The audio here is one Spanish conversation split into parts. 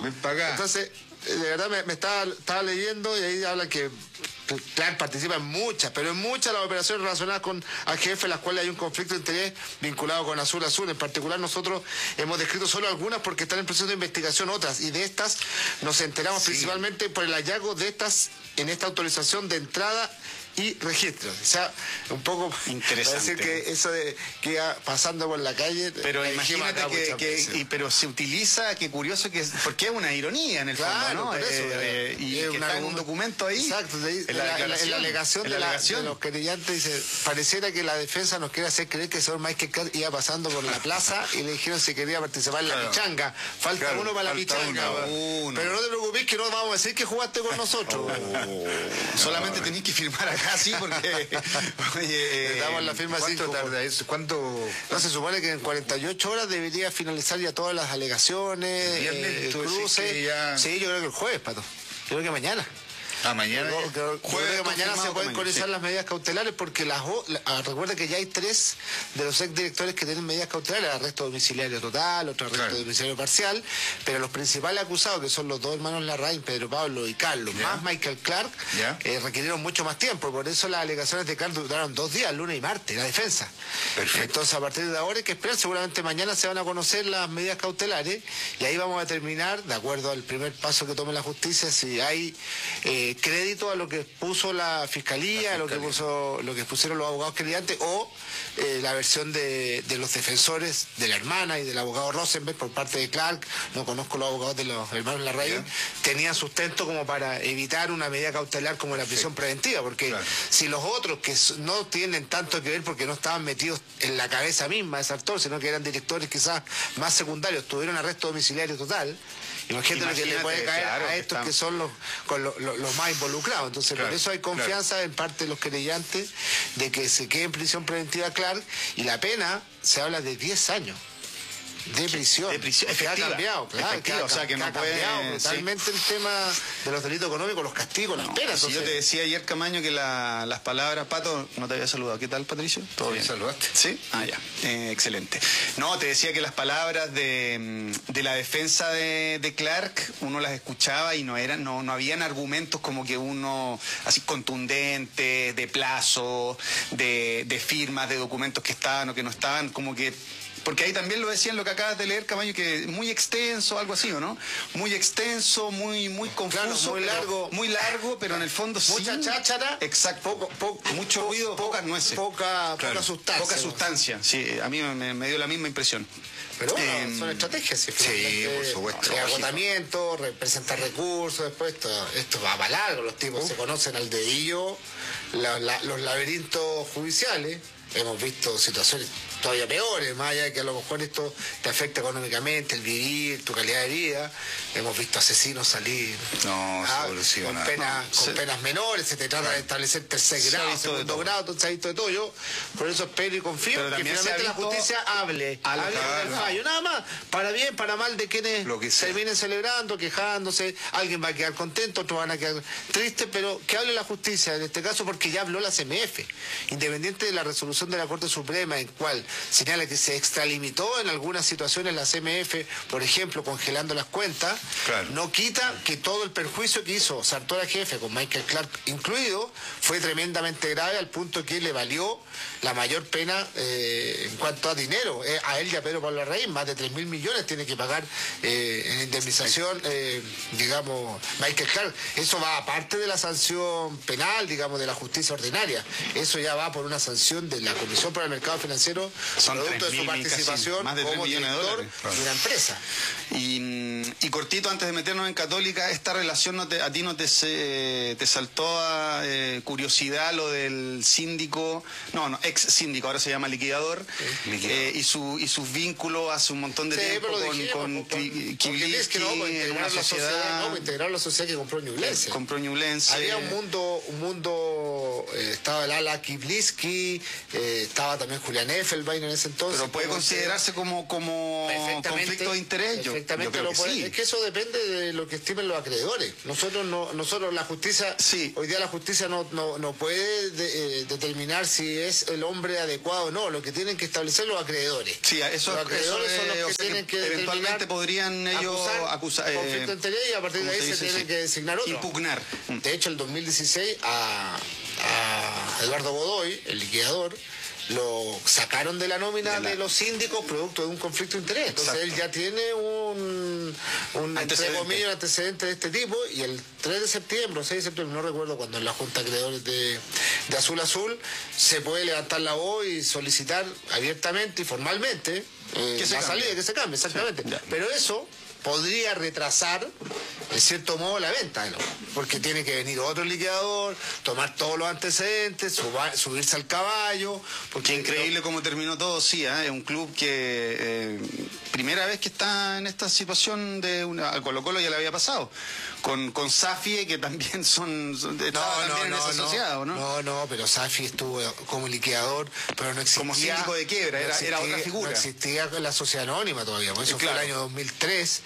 ven para acá. Entonces, de verdad me estaba leyendo y ahí habla que Clark participa en muchas, pero en muchas las operaciones relacionadas con AGF, en las cuales hay un conflicto de interés vinculado con Azul Azul. En particular, nosotros hemos descrito solo algunas porque están en proceso de investigación otras, y de estas nos enteramos principalmente por el hallazgo de estas en esta autorización de entrada y registro. O sea, un poco interesante. Decir que eso de que iba pasando por la calle. Pero imagínate pero se utiliza, qué curioso que es, porque es una ironía en el fondo, ¿no? Por eso, y que está en un documento ahí. Exacto, en la alegación de los querellantes dice, pareciera que la defensa nos quiere hacer creer que el señor Michael Clark iba pasando por la plaza y le dijeron si quería participar en la pichanga. Falta uno para la pichanga. Pero no te preocupes que no vamos a decir que jugaste con nosotros. Solamente tenés que firmar acá. Sí, porque le damos la firma. ¿Cuánto tarda eso? ¿Cuánto? No, se supone que en 48 horas debería finalizar ya todas las alegaciones, el cruce. Ya... Sí, yo creo que el jueves, Pato. Yo creo que mañana. Mañana. Creo que mañana se pueden conocer las medidas cautelares porque recuerda que ya hay 3 de los exdirectores que tienen medidas cautelares, arresto domiciliario total, otro arresto domiciliario parcial, pero los principales acusados, que son los 2 hermanos Larraín, Pedro Pablo y Carlos, más Michael Clark, requirieron mucho más tiempo. Por eso las alegaciones de Clark duraron 2 días, lunes y martes, la defensa. Perfecto. Entonces, a partir de ahora hay que esperar. Seguramente mañana se van a conocer las medidas cautelares y ahí vamos a determinar, de acuerdo al primer paso que tome la justicia, si hay crédito a lo que puso la fiscalía, a lo que pusieron los abogados querellantes, o la versión de los defensores de la hermana y del abogado Rosenberg por parte de Clark. No conozco los abogados de los hermanos Larraín. Tenían sustento como para evitar una medida cautelar como la prisión preventiva, porque si los otros que no tienen tanto que ver porque no estaban metidos en la cabeza misma de ese actor, sino que eran directores quizás más secundarios, tuvieron arresto domiciliario total. Imagínate lo que le puede caer a estos que son los más involucrados. Entonces, por eso hay confianza en parte de los querellantes de que se quede en prisión preventiva Clark, y la pena se habla de 10 años. De prisión. Efectiva. Ha cambiado, claro. O sea, que no puede... totalmente el tema de los delitos económicos, los castigos, las penas. Si yo te decía ayer, Camaño, que las palabras... Pato, no te había saludado. ¿Qué tal, Patricio? ¿Todo bien? ¿Saludaste? Sí. Ya. Excelente. No, te decía que las palabras de la defensa de Clark, uno las escuchaba y no habían argumentos como que uno, así contundentes, de plazo, de firmas, de documentos que estaban o que no estaban, como que... Porque ahí también lo decían, lo que acabas de leer, Camaño, que muy extenso, algo así, ¿o no? Muy extenso, muy confuso, muy largo, pero en el fondo mucha cháchara. Exacto. Mucho ruido, pocas nueces. Poca sustancia. Poca sustancia, sí, a mí me dio la misma impresión. Pero bueno, son estrategias, sí, por supuesto. Agotamiento, presentar recursos, después esto va para largo, los tipos se conocen al dedillo, los laberintos judiciales. Hemos visto situaciones todavía peores, más allá de que a lo mejor esto te afecta económicamente, el vivir, tu calidad de vida. Hemos visto asesinos salir con penas menores, se te trata de establecer tercer grado, segundo grado, entonces se ha visto de todo. Yo por eso espero y confío que finalmente la justicia hable del fallo, nada más, para bien, para mal de quienes terminen celebrando, quejándose. Alguien va a quedar contento, otros van a quedar tristes, pero que hable la justicia en este caso, porque ya habló la CMF, independiente de la resolución de la Corte Suprema, en cual señala que se extralimitó en algunas situaciones la CMF, por ejemplo, congelando las cuentas, no quita que todo el perjuicio que hizo Sartor AGF, con Michael Clark incluido, fue tremendamente grave, al punto que le valió la mayor pena en cuanto a dinero. A él y a Pedro Pablo Larraín, más de 3.000 millones tiene que pagar en indemnización, digamos, Michael Clark. Eso va aparte de la sanción penal, digamos, de la justicia ordinaria. Eso ya va por una sanción de la Comisión para el Mercado Financiero, producto de su participación como director de una empresa. Y cortito, antes de meternos en Católica, esta relación a ti no te saltó a curiosidad lo del síndico, ex síndico, ahora se llama liquidador, y sus vínculos hace un montón de tiempo con Kibliski, en una sociedad... integraron la sociedad que compró Ñublense. Había un mundo estaba el ala Kibliski, estaba también Julián Effelbein en ese entonces. Pero puede considerarse como conflicto de interés. Yo creo que sí. Es que eso depende de lo que estimen los acreedores. Nosotros la justicia, sí. Hoy día la justicia no puede determinar si es el hombre adecuado o no. Lo que tienen que establecer los acreedores. Sí, los acreedores son los que tienen que eventualmente podrían ellos acusar conflicto de interés, y a partir de ahí se tienen que designar otro. Impugnar. De hecho, el 2016 a Eduardo Godoy, el liquidador, lo sacaron de la nómina de los síndicos producto de un conflicto de interés. Entonces él ya tiene un antecedente de este tipo, y el 3 de septiembre o 6 de septiembre, no recuerdo cuando, en la Junta de Acreedores de Azul Azul se puede levantar la voz y solicitar abiertamente y formalmente que se cambie, exactamente. Sí, pero eso podría retrasar, en cierto modo, la venta, ¿no? Porque tiene que venir otro liquidador, tomar todos los antecedentes, subirse al caballo. Porque increíble cómo terminó todo, sí, es un club que primera vez que está en esta situación al Colo-Colo ya le había pasado. Con Safi, que también en esa sociedad, ¿o no? No, pero Safi estuvo como liquidador, pero no existía. Como síndico de quiebra, era otra figura. No existía la sociedad anónima todavía, por eso fue el año 2002,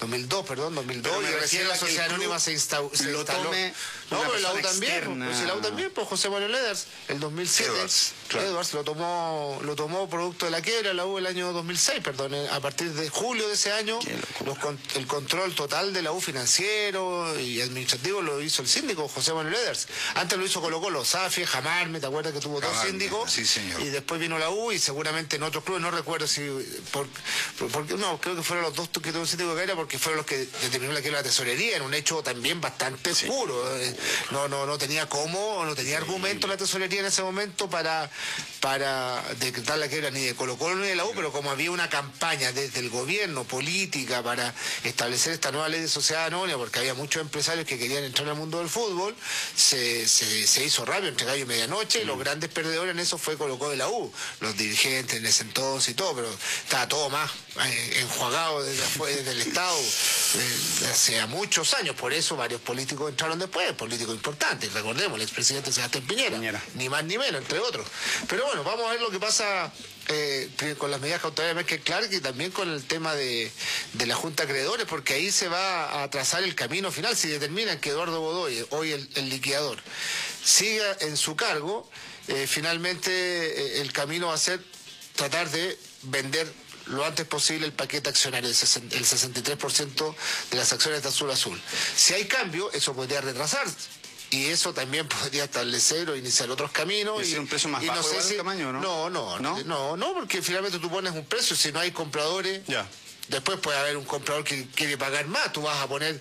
y recién la sociedad anónima se instaló. Pero la U también, pues José Manuel Edwards, el 2007, Edwards lo tomó producto de la quiebra, la U el año 2006, a partir de julio de ese año, el control total de la U financiero y administrativo lo hizo el síndico José Manuel Edwards. Antes lo hizo Colo-Colo, Safi, Jamarme, ¿te acuerdas que tuvo dos síndicos? Sí, señor. Y después vino la U, y seguramente en otros clubes, no recuerdo si creo que fueron los dos que tuvo el síndico de Caira, porque fueron los que determinó la quiebra de la tesorería, en un hecho también bastante oscuro. No tenía argumento la tesorería en ese momento para decretar la quiebra ni de Colo-Colo ni de la U, pero como había una campaña desde el gobierno política para establecer esta nueva ley de sociedad anónima, porque había muchos empresarios que querían entrar al mundo del fútbol, se hizo rápido, entre gallo y medianoche, y los grandes perdedores en eso fue Colo-Colo de la U, los dirigentes en ese entonces y todo, pero estaba todo más enjuagado desde el Estado hace muchos años. Por eso varios políticos entraron después, políticos importantes, recordemos, el expresidente Sebastián Piñera, ni más ni menos, entre otros. Pero bueno, vamos a ver lo que pasa con las medidas cautelares de Merkel Clark, y también con el tema de la Junta de Acreedores, porque ahí se va a trazar el camino final. Si determinan que Eduardo Godoy, hoy el liquidador, siga en su cargo, finalmente el camino va a ser tratar de vender lo antes posible el paquete accionario, el 63% de las acciones de Azul Azul. Si hay cambio, eso podría retrasar, y eso también podría establecer o iniciar otros caminos. ¿Y un precio más bajo igual el tamaño, no? No, porque finalmente tú pones un precio, si no hay compradores, después puede haber un comprador que quiere pagar más, tú vas a poner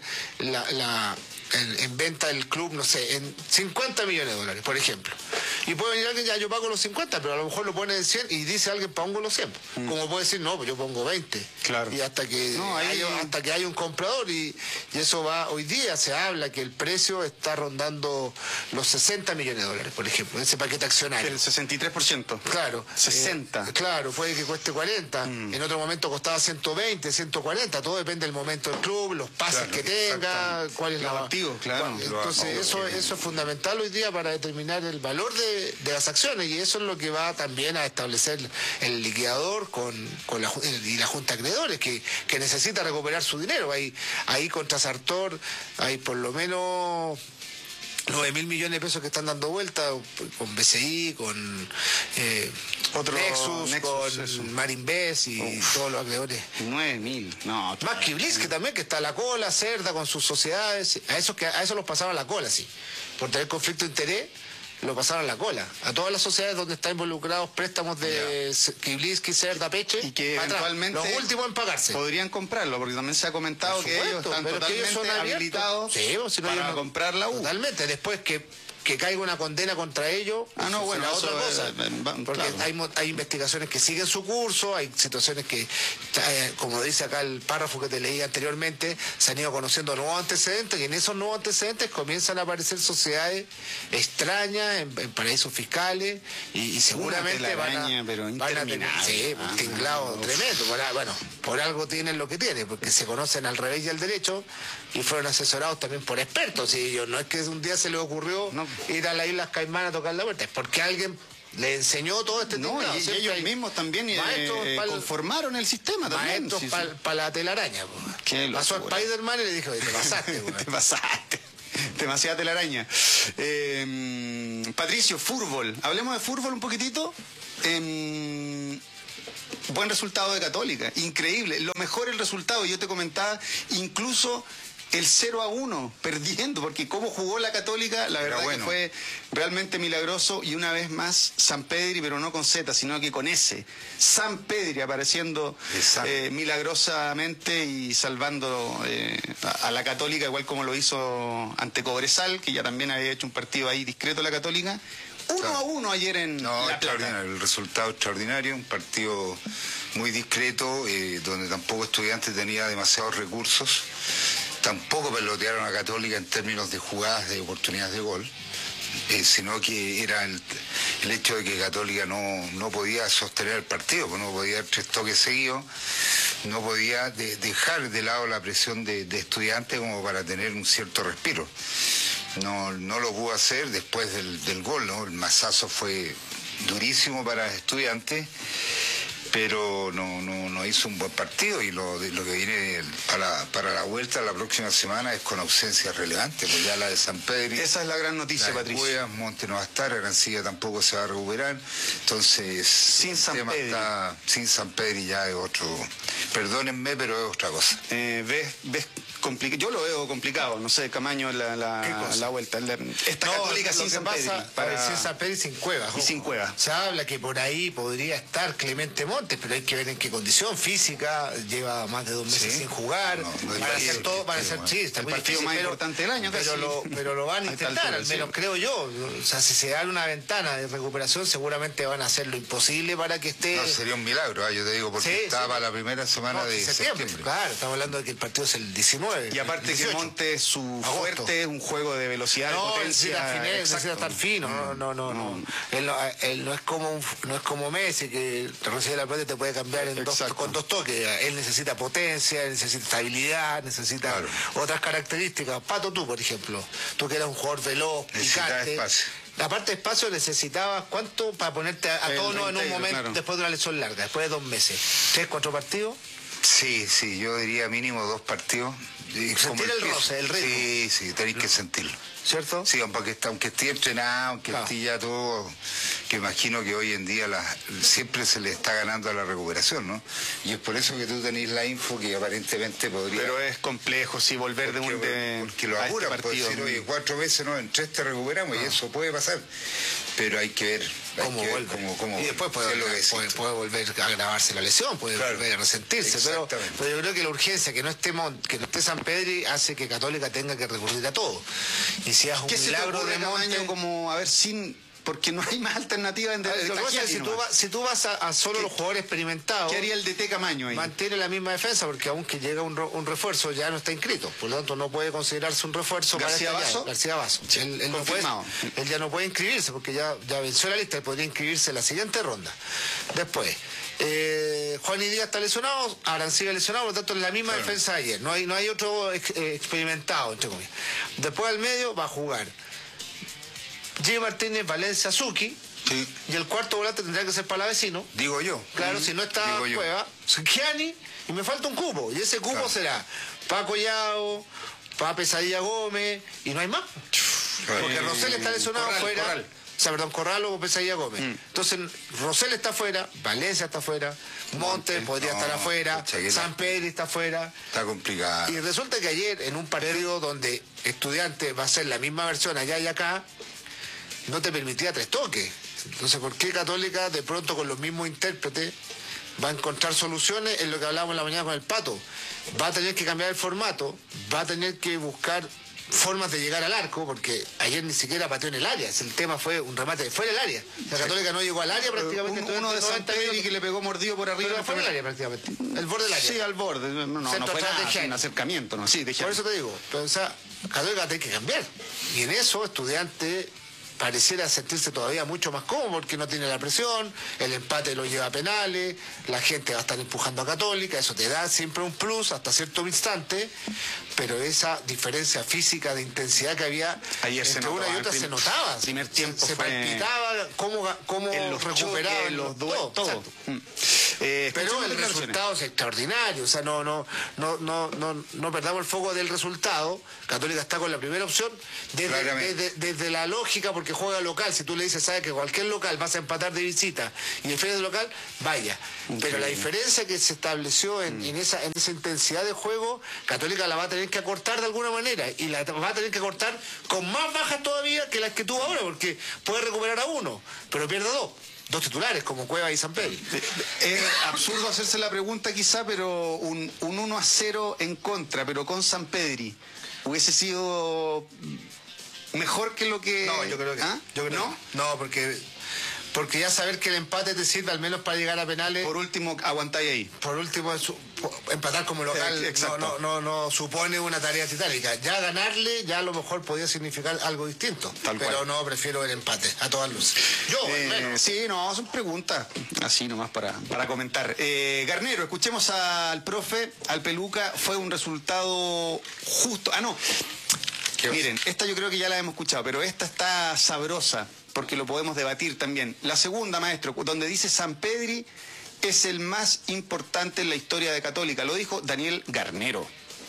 en venta el club, no sé, en $50 millones, por ejemplo. Y puede venir alguien, ya yo pago los 50, pero a lo mejor lo pone en 100 y dice alguien, pongo los 100. Como puede decir, no, pues yo pongo 20. Claro. Y hasta que haya un comprador, y eso va, hoy día se habla que el precio está rondando los $60 millones, por ejemplo, ese paquete accionario. El 63%. Claro. 60. Claro, puede que cueste 40. En otro momento costaba 120, 140, todo depende del momento del club, los pases que tenga, cuál es la... Claro. Entonces eso es fundamental hoy día para determinar el valor de las acciones, y eso es lo que va también a establecer el liquidador y la Junta de Acreedores, que necesita recuperar su dinero. Ahí contra Sartor hay por lo menos 9.000 millones de pesos que están dando vuelta, con BCI, con Nexus, con Marinvest y todos los acreedores. 9.000, no. Más Kiblis, que también, que está a la cola, Cerda con sus sociedades, a eso los pasaban a la cola, sí. Por tener conflicto de interés, lo pasaron a la cola. A todas las sociedades donde están involucrados préstamos de Kiblis, Cerda, Peche, y que eventualmente los últimos en pagarse. Podrían comprarlo, porque también se ha comentado que ellos están totalmente habilitados para comprar la U. Totalmente, después que caiga una condena contra ellos, será otra cosa. Porque hay investigaciones que siguen su curso, hay situaciones que, como dice acá el párrafo que te leí anteriormente, se han ido conociendo nuevos antecedentes, y en esos nuevos antecedentes comienzan a aparecer sociedades extrañas en paraísos fiscales, y seguramente van a tener un tinglado tremendo. Por algo tienen lo que tienen, porque se conocen al revés y al derecho, y fueron asesorados también por expertos, y ellos no es que un día se les ocurrió ir a las Islas Caimán a tocar la puerta. Es porque alguien le enseñó todo este No, tinglado. y Siempre ellos hay mismos también conformaron el sistema también. maestros Sí, para la telaraña. Qué Pasó a locura. Spider-Man y le dijo, te pasaste. Te pasaste. Demasiada telaraña. Patricio, fútbol. Hablemos de fútbol un poquitito. Buen resultado de Católica, increíble. Lo mejor el resultado, yo te comentaba, incluso el 0-1, perdiendo, porque cómo jugó la Católica, la verdad que fue realmente milagroso. Y una vez más, San Pedri, pero no con Z, sino que con S. San Pedri apareciendo milagrosamente y salvando a la Católica, igual como lo hizo ante Cobresal, que ya también había hecho un partido ahí discreto la Católica. 1-1 ayer en La Plata. El resultado extraordinario, un partido muy discreto, donde tampoco Estudiantes tenía demasiados recursos, tampoco pelotearon a Católica en términos de jugadas, de oportunidades de gol, sino que era el hecho de que Católica no podía sostener el partido, no podía dar 3 toques seguidos, no podía dejar de lado la presión de Estudiantes como para tener un cierto respiro. No lo pudo hacer después del gol, ¿no? El mazazo fue durísimo para Estudiantes, pero no hizo un buen partido, y lo que viene para la vuelta la próxima semana es con ausencia relevante, pues ya la de San Pedro. Esa es la gran noticia, Patricio. Cuevas, Monte no va a estar, Arancilla tampoco se va a recuperar, entonces sin San Pedro. Sin San Pedro ya es otro, perdónenme, pero es otra cosa. ¿Ves yo lo veo complicado, no sé, Camaño, la vuelta. Esta Católica sin San Pedro. Sin San Pedro y sin Cuevas. Y sin Cuevas. Se habla que por ahí podría estar Clemente Montes, pero hay que ver en qué condición física, lleva más de 2 meses sin jugar, para hacer todo, para hacer el partido más importante del año, pero lo van a intentar, al menos creo yo. O sea, si se dan una ventana de recuperación, seguramente van a hacer lo imposible para que esté. No, sería un milagro, yo te digo, porque estaba la primera semana de septiembre. Claro, estamos hablando de que el partido es el 19. Y aparte 18. Que Monte su fuerte es un juego de velocidad, de potencia. Necesita estar fino, no. Él no es como Messi, que te recibe la pelota y te puede cambiar con 2 toques. Él necesita potencia, él necesita estabilidad, necesita otras características. Pato, tú, por ejemplo, tú que eras un jugador veloz, picante. La parte de espacio necesitabas, ¿cuánto para ponerte a tono en un momento después de una lesión larga, después de 2 meses? ¿3, 4 partidos? Sí, yo diría mínimo 2 partidos. Sentir el roce, el ritmo. Sí, tenéis que sentirlo. ¿Cierto? Sí, aunque esté entrenado, aunque esté ya todo, que imagino que hoy en día siempre se le está ganando a la recuperación, ¿no? Y es por eso que tú tenés la info que aparentemente podría... Pero es complejo, volver porque lo apuran, este partido. Decir, oye, 4 veces, no, en 3 te recuperamos, y eso puede pasar. Pero hay que ver cómo vuelve. Y después puede volver a agravarse la lesión, puede volver a resentirse. Pero yo creo que la urgencia que no esté San Pedri hace que Católica tenga que recurrir a todo. Y si es un milagro de Monte, como a ver porque no hay más alternativa en si tú vas a solo los jugadores experimentados, ¿qué haría el DT Camaño ahí? Mantiene la misma defensa, porque aunque llega un refuerzo ya no está inscrito, por lo tanto no puede considerarse un refuerzo. García Basso. Él ya no puede inscribirse porque ya venció la lista, él podría inscribirse en la siguiente ronda. Después Juan y Díaz está lesionado, Arancilla lesionado, por lo tanto es la misma defensa de ayer, no hay otro experimentado, entre comillas. Después al medio va a jugar G. Martínez, Valencia, Zucchi. Sí. Y el cuarto volante tendría que ser Palavecino. Digo yo. Claro, si no está Cueva, Gianni, y me falta un cupo. Y ese cupo será Paco Yao, Pesadilla Gómez, y no hay más. Porque Rosell está lesionado fuera. Corral o Pesadilla Gómez. Entonces, Rosell está afuera, Valencia está afuera, Montes podría estar afuera, San Pedro está afuera. Está complicado. Y resulta que ayer, en un partido donde Estudiantes va a ser la misma versión allá y acá, no te permitía 3 toques. Entonces, ¿por qué Católica de pronto con los mismos intérpretes va a encontrar soluciones? En lo que hablábamos en la mañana con el Pato. Va a tener que cambiar el formato, va a tener que buscar formas de llegar al arco, porque ayer ni siquiera pateó en el área. El tema fue un remate fuera del área. La Católica no llegó al área prácticamente. Uno de San Pedro que le pegó mordido por arriba. Pero fue el área prácticamente. El borde del área. Sí, al borde. No fue nada, un acercamiento, ¿no? Sí, por eso te digo. Pero, Católica tiene que cambiar. Y en eso, Estudiante pareciera sentirse todavía mucho más cómodo porque no tiene la presión, el empate lo lleva a penales, la gente va a estar empujando a Católica, eso te da siempre un plus hasta cierto instante, pero esa diferencia física de intensidad que había ayer entre una y otra se notaba. Primer tiempo se fue palpitaba cómo recuperaban los duelos, todo. Pero el resultado es extraordinario, o sea, no perdamos el foco del resultado. Católica está con la primera opción desde la lógica, porque juega local. Si tú le dices, sabes que cualquier local vas a empatar de visita y el de local, vaya. Pero la diferencia que se estableció en esa intensidad de juego, Católica la va a tener que acortar de alguna manera, y la va a tener que acortar con más bajas todavía que las que tuvo ahora, porque puede recuperar a uno, pero pierde dos titulares como Cueva y Sampedri. Es absurdo hacerse la pregunta quizá, pero un 1-0 en contra, pero con Sampedri, ¿hubiese sido mejor que lo que...? No, yo creo que ¿No? No, porque ya saber que el empate te sirve al menos para llegar a penales. Por último, aguantáis ahí. Por último, empatar como local no supone una tarea titánica. Ya ganarle, ya a lo mejor podía significar algo distinto. Pero no, prefiero el empate, a todas luces. Sí, no, son preguntas así nomás para comentar. Garnero, escuchemos al profe, al Peluca. Fue un resultado justo. Miren, esta yo creo que ya la hemos escuchado, pero esta está sabrosa, porque lo podemos debatir también. La segunda, maestro, donde dice Sampedri es el más importante en la historia de Católica. Lo dijo Daniel Garnero.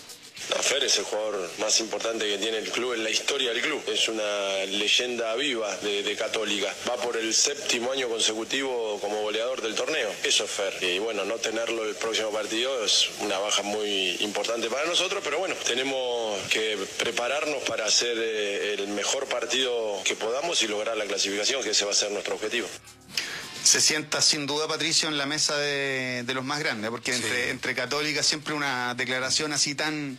Fer es el jugador más importante que tiene el club en la historia del club. Es una leyenda viva de Católica. Va por el 7º año consecutivo como goleador del torneo. Eso es Fer. Y bueno, no tenerlo el próximo partido es una baja muy importante para nosotros, pero bueno, tenemos que prepararnos para hacer el mejor partido que podamos y lograr la clasificación, que ese va a ser nuestro objetivo. Se sienta sin duda, Patricio, en la mesa de los más grandes, porque entre Católica siempre una declaración así tan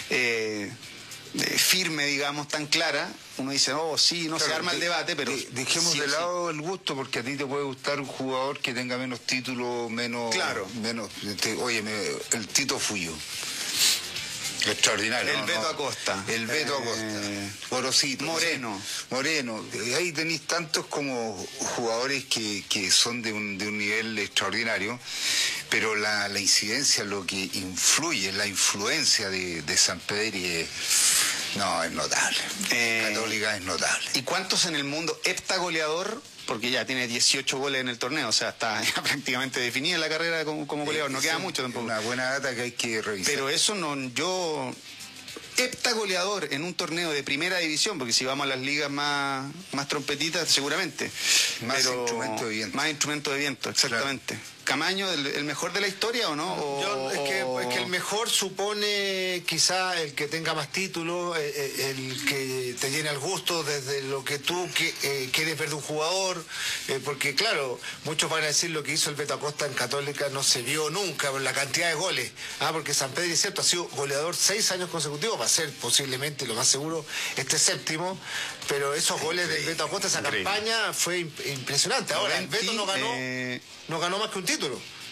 firme, digamos, tan clara, uno dice, se arma el debate, pero... Dejemos de lado el gusto, porque a ti te puede gustar un jugador que tenga menos títulos, menos... Claro. El Tito Fuyo. Extraordinario. El Beto Acosta. El Beto Acosta. Gorosito. Moreno. Ahí tenéis tantos como jugadores que son de un nivel extraordinario, pero la incidencia, lo que influye, la influencia de Sampedri es notable. Católica es notable. ¿Y cuántos en el mundo heptagoleador? Porque ya tiene 18 goles en el torneo, o sea, está ya prácticamente definida la carrera como goleador, no queda mucho tampoco. Una buena data que hay que revisar. Pero eso heptagoleador en un torneo de primera división, porque si vamos a las ligas más trompetitas, seguramente. Más instrumento de viento. Más instrumento de viento, exactamente. Claro. ¿Camaño, el mejor de la historia o no? Es que el mejor supone quizá el que tenga más títulos, el que te llene el gusto desde lo que tú quieres ver de un jugador, porque claro, muchos van a decir lo que hizo el Beto Acosta en Católica no se vio nunca, la cantidad de goles, porque Sampedri, es cierto, ha sido goleador 6 años consecutivos, va a ser posiblemente, lo más seguro, este 7º, pero esos goles del Beto Acosta, esa campaña fue impresionante. Ahora, el Beto no ganó más que un título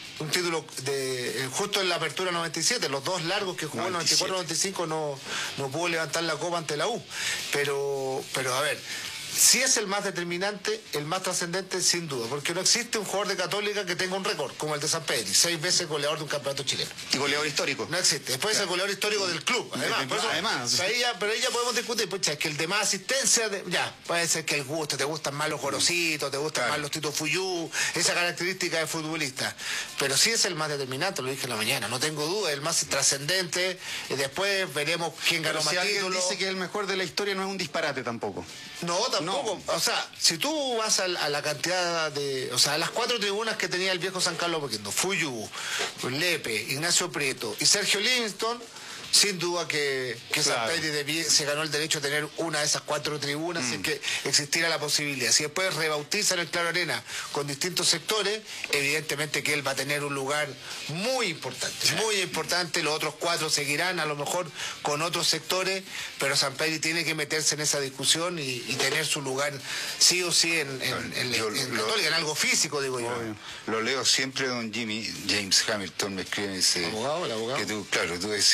justo en la apertura 97, los dos largos que jugó en 94-95 no pudo levantar la copa ante la U, pero a ver, sí es el más determinante, el más trascendente, sin duda, porque no existe un jugador de Católica que tenga un récord como el de Sampedri, 6 veces goleador de un campeonato chileno. ¿Y goleador histórico? No existe. Después es el goleador histórico del club, además. Pero ahí ya podemos discutir, es que el de más asistencia, puede ser que el gusto, te gustan más los Gorositos, te gustan más los Tito Fuyú, esa característica de futbolista. Pero sí es el más determinante, lo dije en la mañana, no tengo duda, el más trascendente. Después veremos quién ganó más títulos. Dice que el mejor de la historia no es un disparate tampoco. No, tampoco. O sea, si tú vas a la cantidad de... O sea, a las 4 tribunas que tenía el viejo San Carlos Apoquindo, Fuyú, Lepe, Ignacio Prieto y Sergio Livingston, sin duda que Sampedri se ganó el derecho a tener una de esas 4 tribunas sin que existiera la posibilidad. Si después rebautizan el Claro Arena con distintos sectores, evidentemente que él va a tener un lugar muy importante. Los otros 4 seguirán a lo mejor con otros sectores, pero Sampedri tiene que meterse en esa discusión y tener su lugar sí o sí en Católica, en algo físico, digo yo. Lo leo siempre, don James Hamilton me escribe y dice... ¿El abogado? Que tú decís, José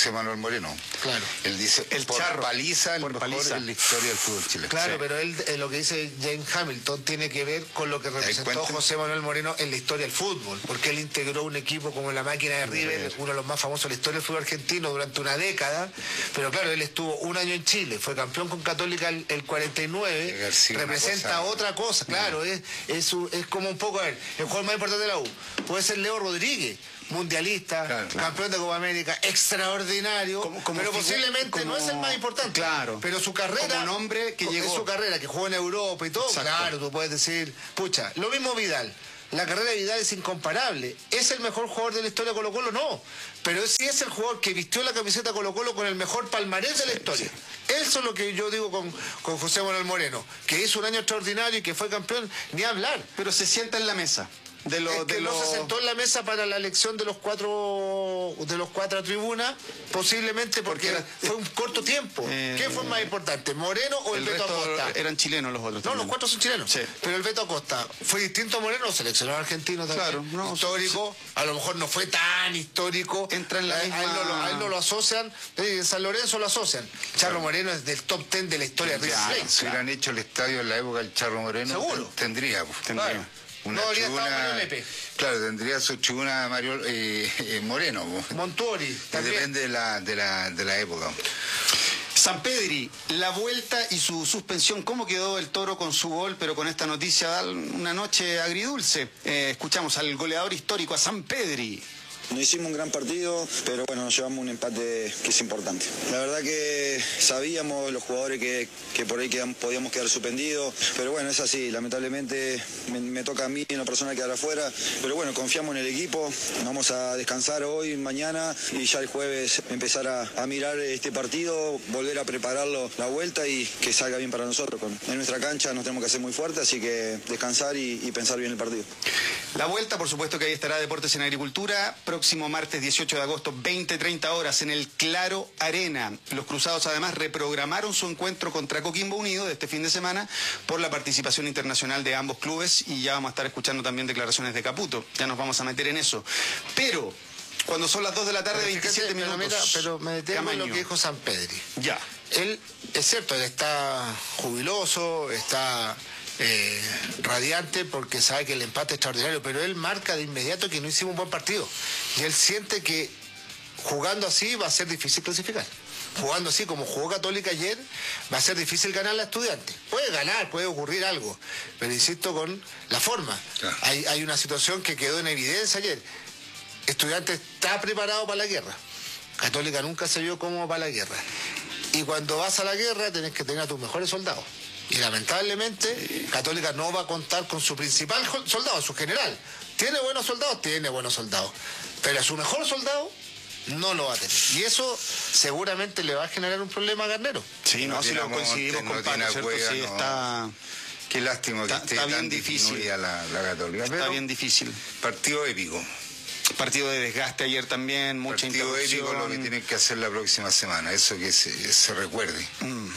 José Manuel Moreno. Claro. Él dice, El por charro, paliza, el por mejor paliza. en la historia del fútbol chileno. Claro, Sí. pero él, lo que dice James Hamilton tiene que ver con lo que representó cuenta. José Manuel Moreno en la historia del fútbol, porque él integró un equipo como la Máquina de River, uno de los más famosos de la historia del fútbol argentino durante una década, pero claro, él estuvo un año en Chile, fue campeón con Católica el 49, representa otra cosa, claro, es como un poco, a ver, el jugador más importante de la U, puede ser Leo Rodríguez, mundialista, claro. campeón de Copa América, extraordinario, pero posiblemente no es el más importante. Claro. Pero su carrera, como nombre que llegó. es su carrera, que jugó en Europa y todo, Exacto. claro, tú puedes decir, pucha, lo mismo Vidal. La carrera de Vidal es incomparable. ¿Es el mejor jugador de la historia de Colo-Colo? No. Pero sí es el jugador que vistió la camiseta Colo-Colo con el mejor palmarés de la historia. Eso es lo que yo digo con José Manuel Moreno, que hizo un año extraordinario y que fue campeón, ni hablar. Pero se sienta en la mesa. No se sentó en la mesa para la elección de los cuatro tribunas, posiblemente porque fue un corto tiempo. ¿Quién fue más importante, Moreno o el Beto Acosta? Eran chilenos los otros. No, los cuatro son chilenos. Sí. Pero el Beto Acosta fue distinto a Moreno, seleccionado argentino también. Claro, no, histórico. A lo mejor no fue tan histórico. Entra en la misma... a él no lo asocian. En San Lorenzo lo asocian. Charro Moreno es del top 10 de la historia de River Plate. Si hubieran hecho el estadio en la época del Charro Moreno, seguro. Tendría. Claro. Una no habría tribuna, estado Mario Lepe. Claro, tendría su tribuna Mario Moreno. Montuori también. Depende de la época. Sampedri, la vuelta y su suspensión. ¿Cómo quedó el Toro con su gol, pero con esta noticia da una noche agridulce? Escuchamos al goleador histórico, a Sampedri. No hicimos un gran partido, pero bueno, nos llevamos un empate que es importante. La verdad que sabíamos los jugadores que por ahí podíamos quedar suspendidos, pero bueno, es así, lamentablemente me toca a mí en la persona quedar afuera, pero bueno, confiamos en el equipo, vamos a descansar hoy, mañana y ya el jueves empezar a mirar este partido, volver a prepararlo la vuelta y que salga bien para nosotros. En nuestra cancha nos tenemos que hacer muy fuerte, así que descansar y pensar bien el partido. La vuelta, por supuesto que ahí estará Deportes en Agricultura, próximo martes 18 de agosto, 20-30 horas en el Claro Arena. Los cruzados además reprogramaron su encuentro contra Coquimbo Unido de este fin de semana por la participación internacional de ambos clubes y ya vamos a estar escuchando también declaraciones de Caputo. Ya nos vamos a meter en eso. Pero cuando son las 2 de la tarde, 27 minutos. Pero me detengo en lo Camaño. que dijo Sampedri. Ya. Él, es cierto, él está jubiloso, está radiante porque sabe que el empate es extraordinario, pero él marca de inmediato que no hicimos un buen partido. Y él siente que jugando así va a ser difícil clasificar. Jugando así como jugó Católica ayer, va a ser difícil ganar la Estudiante. Puede ganar, puede ocurrir algo, pero insisto con la forma. Claro. Hay una situación que quedó en evidencia ayer. Estudiante está preparado para la guerra. Católica nunca se vio como para la guerra. Y cuando vas a la guerra tenés que tener a tus mejores soldados. Y lamentablemente Católica no va a contar con su principal soldado, su general. ¿Tiene buenos soldados? Tiene buenos soldados. Pero a su mejor soldado no lo va a tener. Y eso seguramente le va a generar un problema a Garnero. Sí, no, si lo coincidimos con Paco, ¿cierto? Sí, está... Qué lástima que esté bien tan difícil disminuida la Católica. Está Pero bien difícil. partido épico. Partido de desgaste ayer también, mucha Partido interrupción. épico lo que tienen que hacer la próxima semana, eso que se recuerde.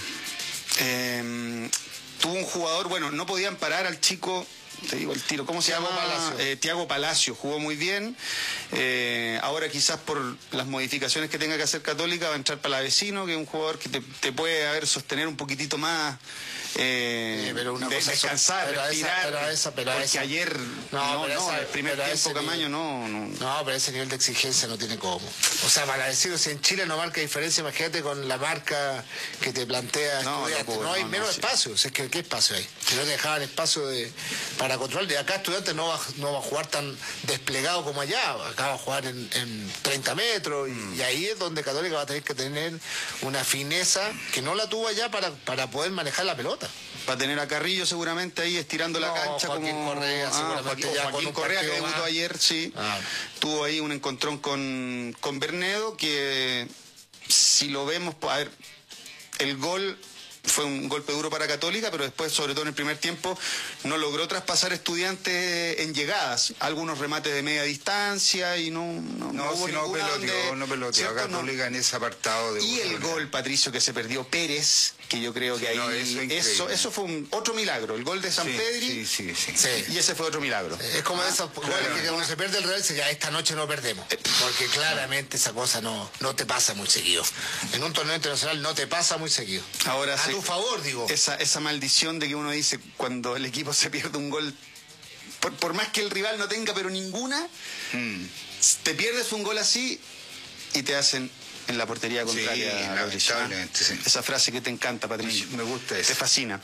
Tuvo un jugador, bueno, no podían parar al chico, te digo el tiro, ¿cómo se Thiago llama? Palacio. Thiago Palacio, jugó muy bien. Ahora quizás por las modificaciones que tenga que hacer Católica va a entrar para la Vecino, que es un jugador que te puede sostener un poquitito más, pero una cosa descansar, pero respirar, pero porque esa. ayer el primer pero a tiempo ese Camaño nivel. No, pero ese nivel de exigencia no tiene cómo. O sea, para decirlo, si en Chile no marca diferencia, imagínate con la marca que te plantea Estudiantes. No hay menos espacio. Si es que, ¿qué espacio hay? Si no te dejaban espacio para control. De acá Estudiantes no va a jugar tan desplegado como allá. Acá va a jugar en 30 metros. Y ahí es donde Católica va a tener que tener una fineza que no la tuvo allá para poder manejar la pelota. Va a tener a Carrillo seguramente ahí estirando la cancha. Joaquín como Correa, seguramente ya con Joaquín un Correa, que partido debutó más. ayer, sí. Tuvo ahí un encontrón con Bernedo, que si lo vemos, a ver, el gol fue un golpe duro para Católica, pero después, sobre todo en el primer tiempo, no logró traspasar Estudiantes en llegadas. Algunos remates de media distancia y no hubo ninguna no peloteó Católica en ese apartado. Y el gol, Patricio, que se perdió Pérez, que yo creo que eso fue otro milagro. El gol de San Pedri, sí. Y ese fue otro milagro. Es como esos goles que cuando se pierde el Real, se ya esta noche no perdemos. Porque claramente esa cosa no te pasa muy seguido. En un torneo internacional no te pasa muy seguido. Ahora a tu favor, digo. Esa maldición de que uno dice cuando el equipo se pierde un gol, por más que el rival no tenga pero ninguna, te pierdes un gol así y te hacen en la portería contraria. Sí, lamentablemente, sí. Esa frase que te encanta, Patricio. Me gusta eso. Te fascina.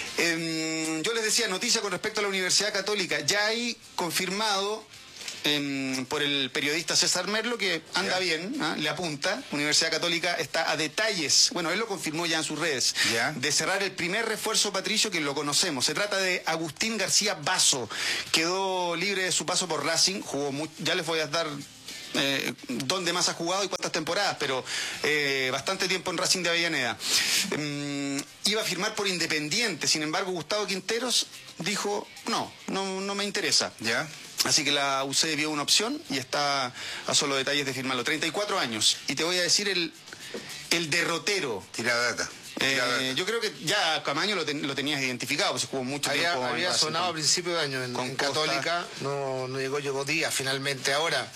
Yo les decía, noticia con respecto a la Universidad Católica. Ya hay confirmado por el periodista César Merlo, que anda bien, le apunta. Universidad Católica está a detalles, bueno, él lo confirmó ya en sus redes, de cerrar el primer refuerzo, Patricio, que lo conocemos. Se trata de Agustín García Basso. Quedó libre de su paso por Racing, jugó ya les voy a dar dónde más ha jugado y cuántas temporadas, pero bastante tiempo en Racing de Avellaneda. Iba a firmar por Independiente, sin embargo Gustavo Quinteros dijo no me interesa. Así que la UC vio una opción y está a solo detalles de firmarlo. 34 años. Y te voy a decir el derrotero. Tira data. Yo creo que ya Camaño lo tenías identificado, pues jugó mucho tiempo. Había sonado a principio de año en Católica, no llegó Díaz finalmente. Ahora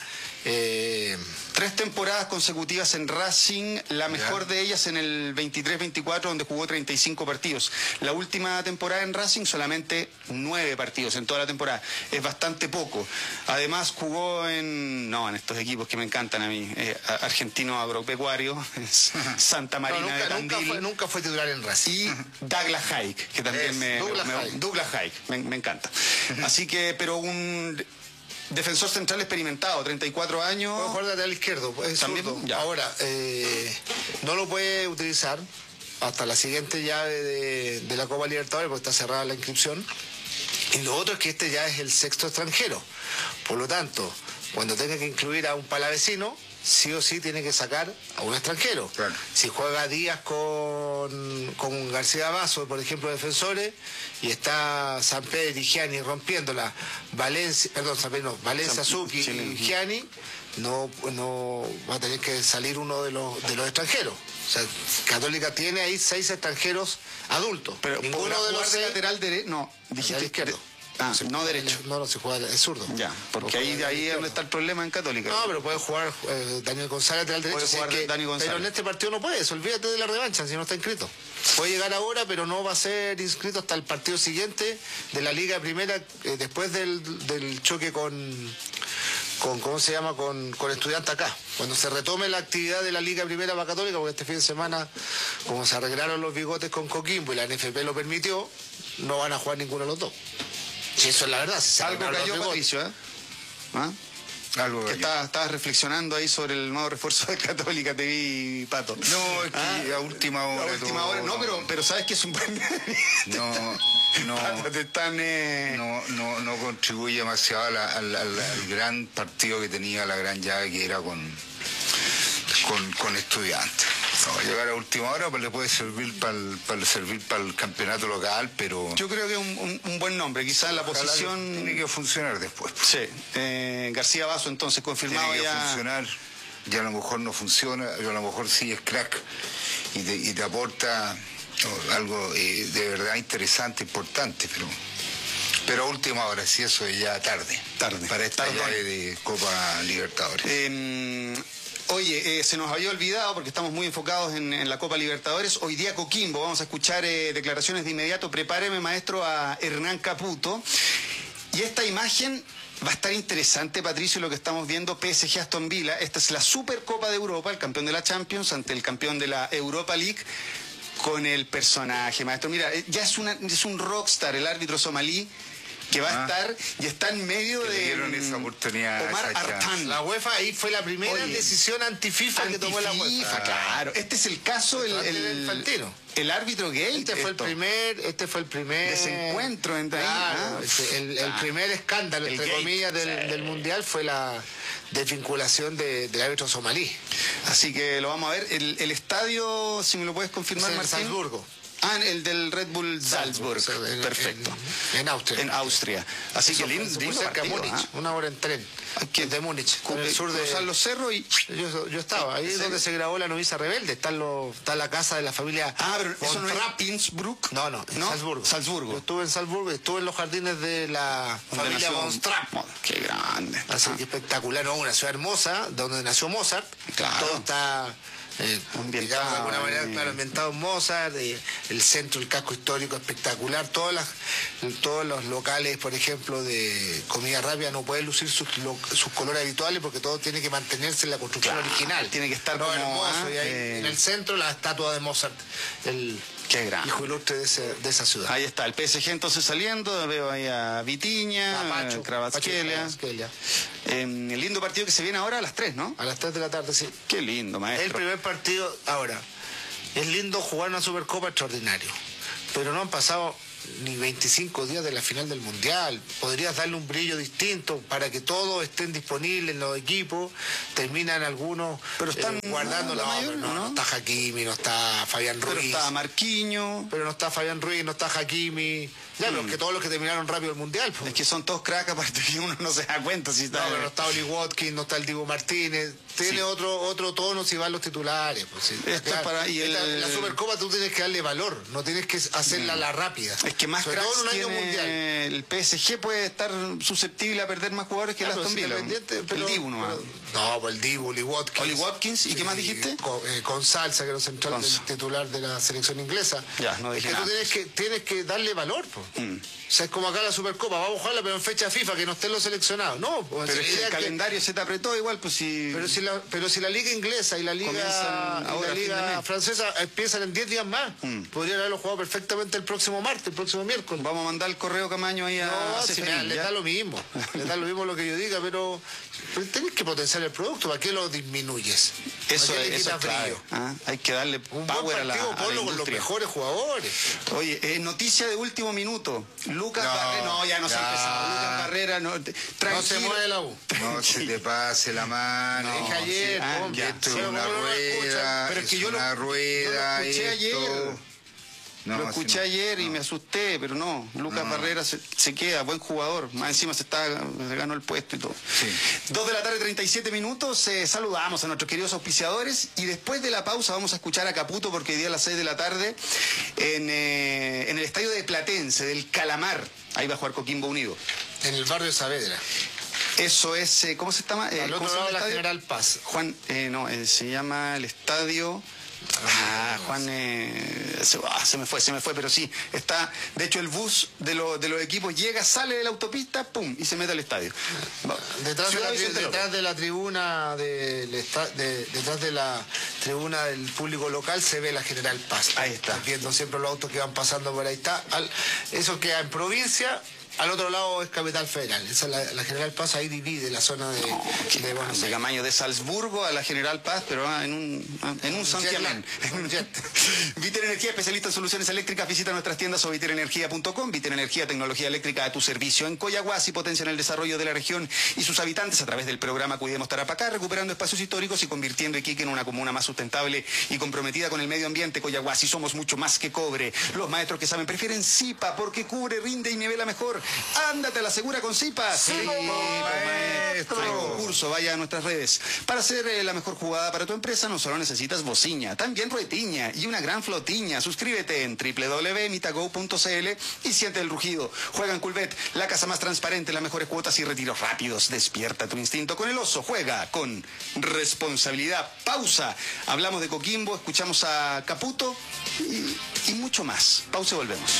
3 temporadas consecutivas en Racing, la mejor de ellas en el 23-24, donde jugó 35 partidos. La última temporada en Racing solamente 9 partidos en toda la temporada. Es bastante poco. Además jugó en estos equipos que me encantan a mí, Argentino Agropecuario, Santa Marina de Tandil. Nunca fue titular en Racing. Y Douglas Haig, que también Douglas Haig, me encanta. Así que, pero un defensor central experimentado, 34 años. Puede jugar lateral izquierdo, es zurdo. Ahora, no lo puede utilizar hasta la siguiente llave de la Copa Libertadores, porque está cerrada la inscripción. Y lo otro es que este ya es el 6º extranjero. Por lo tanto, cuando tenga que incluir a un palavecino, sí o sí tiene que sacar a un extranjero. Claro. Si juega Díaz con García Basso, por ejemplo, defensores, y está San Pedro y Gianni rompiéndola, Valencia, Suki y Gianni, no va a tener que salir uno de los extranjeros. O sea, Católica tiene ahí 6 extranjeros adultos. Pero ninguno de los de lateral derecho. No, dijiste izquierdo. No derecho. No se juega, es zurdo. Ya, porque ahí es donde está el problema en Católica. No, pero puede jugar Daniel González lateral derecho. Dani González. Pero en este partido no puedes, olvídate de la revancha si no está inscrito. Puede llegar ahora, pero no va a ser inscrito hasta el partido siguiente de la Liga Primera, después del choque con ¿cómo se llama? Con Estudiantes acá. Cuando se retome la actividad de la Liga Primera para Católica, porque este fin de semana, como se arreglaron los bigotes con Coquimbo y la NFP lo permitió, no van a jugar ninguno de los dos. Sí, eso es la verdad. Algo cayó, Patricio, Algo que estabas reflexionando ahí sobre el nuevo refuerzo de Católica, te vi, Pato. No, es que a última hora. Pero sabes que es un buen... No contribuye demasiado al gran partido que tenía, la gran llave que era con Estudiantes. Llegar a última hora pues le puede servir para el campeonato local, pero... Yo creo que es un buen nombre, quizás la posición... Tiene que funcionar después. Sí, García Basso entonces confirmado. Tiene que funcionar, ya a lo mejor no funciona, a lo mejor sí es crack y te aporta algo de verdad interesante, importante, pero a última hora, sí, eso es ya tarde para esta llave de Copa Libertadores. Oye, se nos había olvidado porque estamos muy enfocados en la Copa Libertadores. Hoy día Coquimbo, vamos a escuchar declaraciones de inmediato. Prepáreme, maestro, a Hernán Caputo. Y esta imagen va a estar interesante, Patricio, lo que estamos viendo, PSG Aston Villa. Esta es la Supercopa de Europa, el campeón de la Champions ante el campeón de la Europa League, con el personaje, maestro. Mira, ya es un rockstar, el árbitro somalí, que va a estar y está en medio de dieron esa oportunidad, Omar Artan. La UEFA ahí fue la primera decisión anti-FIFA que tomó la UEFA. Claro, este es el caso el árbitro gay. Este fue el primer desencuentro entre el primer escándalo, entre comillas, del Mundial fue la desvinculación del árbitro somalí. Así que lo vamos a ver. El estadio, si me lo puedes confirmar, en Martín. Salzburgo. Ah, el del Red Bull Salzburg. Perfecto. En Austria. En Austria. Así que lindo cerca de partido, Múnich, una hora en tren. De Múnich, en el sur de... Cruzar los cerros y... Yo estaba, ahí es donde se grabó La novicia rebelde, está la casa de la familia... Ah, pero eso no era Innsbruck. No, Salzburgo. Salzburgo. Yo estuve en Salzburgo, estuve en los jardines de la familia von Trapp. Qué grande. Así que espectacular, ¿no? Una ciudad hermosa, donde nació Mozart. Claro. Todo está... ambientado, digamos, de alguna manera, claro, ambientado en Mozart, el centro, el casco histórico espectacular, todos los locales, por ejemplo, de comida rápida no pueden lucir sus colores habituales porque todo tiene que mantenerse en la construcción original. Tiene que estar como hermoso. Y ahí, en el centro la estatua de Mozart, el qué grande. hijo ilustre de esa ciudad. Ahí está, el PSG entonces saliendo, veo ahí a Vitinha, a Kvaratskhelia. El lindo partido que se viene ahora a las 3, ¿no? A las 3 de la tarde, sí. Qué lindo, maestro. El primer partido, ahora, es lindo jugar una Supercopa extraordinario, pero no han pasado ni 25 días de la final del Mundial. Podrías darle un brillo distinto para que todos estén disponibles en los equipos. Terminan algunos pero están guardando la mayor, no está Hakimi, no está Fabián Ruiz. Pero está Marquinhos. Pero no está Fabián Ruiz, no está Hakimi. Ya, pero que todos los que terminaron rápido el Mundial. Pues. Es que son todos cracks, aparte que uno no se da cuenta si está... No, pero no está Oli Watkins, no está el Dibu Martínez. Tiene otro tono si van los titulares. Pues, sí. Claro. La Supercopa tú tienes que darle valor, no tienes que hacerla la rápida. Es que más sobre cracks todo en un año tiene mundial. El PSG puede estar susceptible a perder más jugadores que el Aston Villa. El Dibu nomás. No, pues el Dibu, Oli Watkins. ¿Y qué más dijiste? Con Salsa, que era central del titular de la selección inglesa. Ya, no dije nada. Es que tú tienes que darle valor. Pues. O sea, es como acá la Supercopa, vamos a jugarla pero en fecha FIFA, que no estén los seleccionados. No, pues, pero es que el calendario se te apretó igual, pues si... Pero si la liga inglesa y la liga francesa empiezan en 10 días más, podrían haberlo jugado perfectamente el próximo martes, el próximo miércoles. Vamos a mandar el correo Camaño ahí a CFI, les da lo mismo, les da lo mismo lo que yo diga, pero tenés que potenciar el producto, ¿para qué lo disminuyes? Eso es clave. Hay que darle un power a la industria. Con los mejores jugadores. Oye, noticia de último minuto. Lucas Barrera, no, ya no se ha empezado. Lucas Barrera, no se mueve la U. No se te pase la mano. Es ayer, esto es una rueda, pero es que yo una rueda. Lo escuché ayer. No, lo escuché ayer y me asusté, pero no. Lucas Barrera se queda, buen jugador. Más encima se ganó el puesto y todo. Sí. 2 de la tarde, 37 minutos. Saludamos a nuestros queridos auspiciadores y después de la pausa vamos a escuchar a Caputo porque hoy día a las 6 de la tarde en el estadio de Platense, del Calamar. Ahí va a jugar Coquimbo Unido. En el barrio de Saavedra. Eso es, ¿cómo se llama? Al otro lado de la General Paz. Juan, se llama el estadio... Juan, se me fue, pero sí, está, de hecho el bus de los equipos llega, sale de la autopista, pum, y se mete al estadio. Detrás de la tribuna detrás de la tribuna del público local se ve la General Paz. Ahí está. Viendo siempre los autos que van pasando por ahí. Eso queda en provincia. Al otro lado es Capital Federal. Esa es la General Paz, ahí divide la zona de Buenos Aires. Camaño, de Salzburgo a la General Paz, pero en un santiamén. Viter Energía, especialista en soluciones eléctricas. Visita nuestras tiendas o viterenergia.com. Viter Energía, tecnología eléctrica a tu servicio. En Coyahuasi potencian el desarrollo de la región y sus habitantes a través del programa Cuidemos Tarapacá, recuperando espacios históricos y convirtiendo Iquique en una comuna más sustentable y comprometida con el medio ambiente. Coyahuasi, somos mucho más que cobre. Los maestros que saben prefieren Zipa porque cubre, rinde y nivela mejor. Ándate a la segura con Zipa. Sí, maestro. Hay concurso, vaya a nuestras redes. Para hacer la mejor jugada para tu empresa no solo necesitas bociña, también ruetiña y una gran flotiña. Suscríbete en www.mitago.cl y siente el rugido. Juega en Culvet, la casa más transparente, las mejores cuotas y retiros rápidos. Despierta tu instinto con el oso. Juega con responsabilidad. Pausa. Hablamos de Coquimbo, escuchamos a Caputo y mucho más. Pausa y volvemos.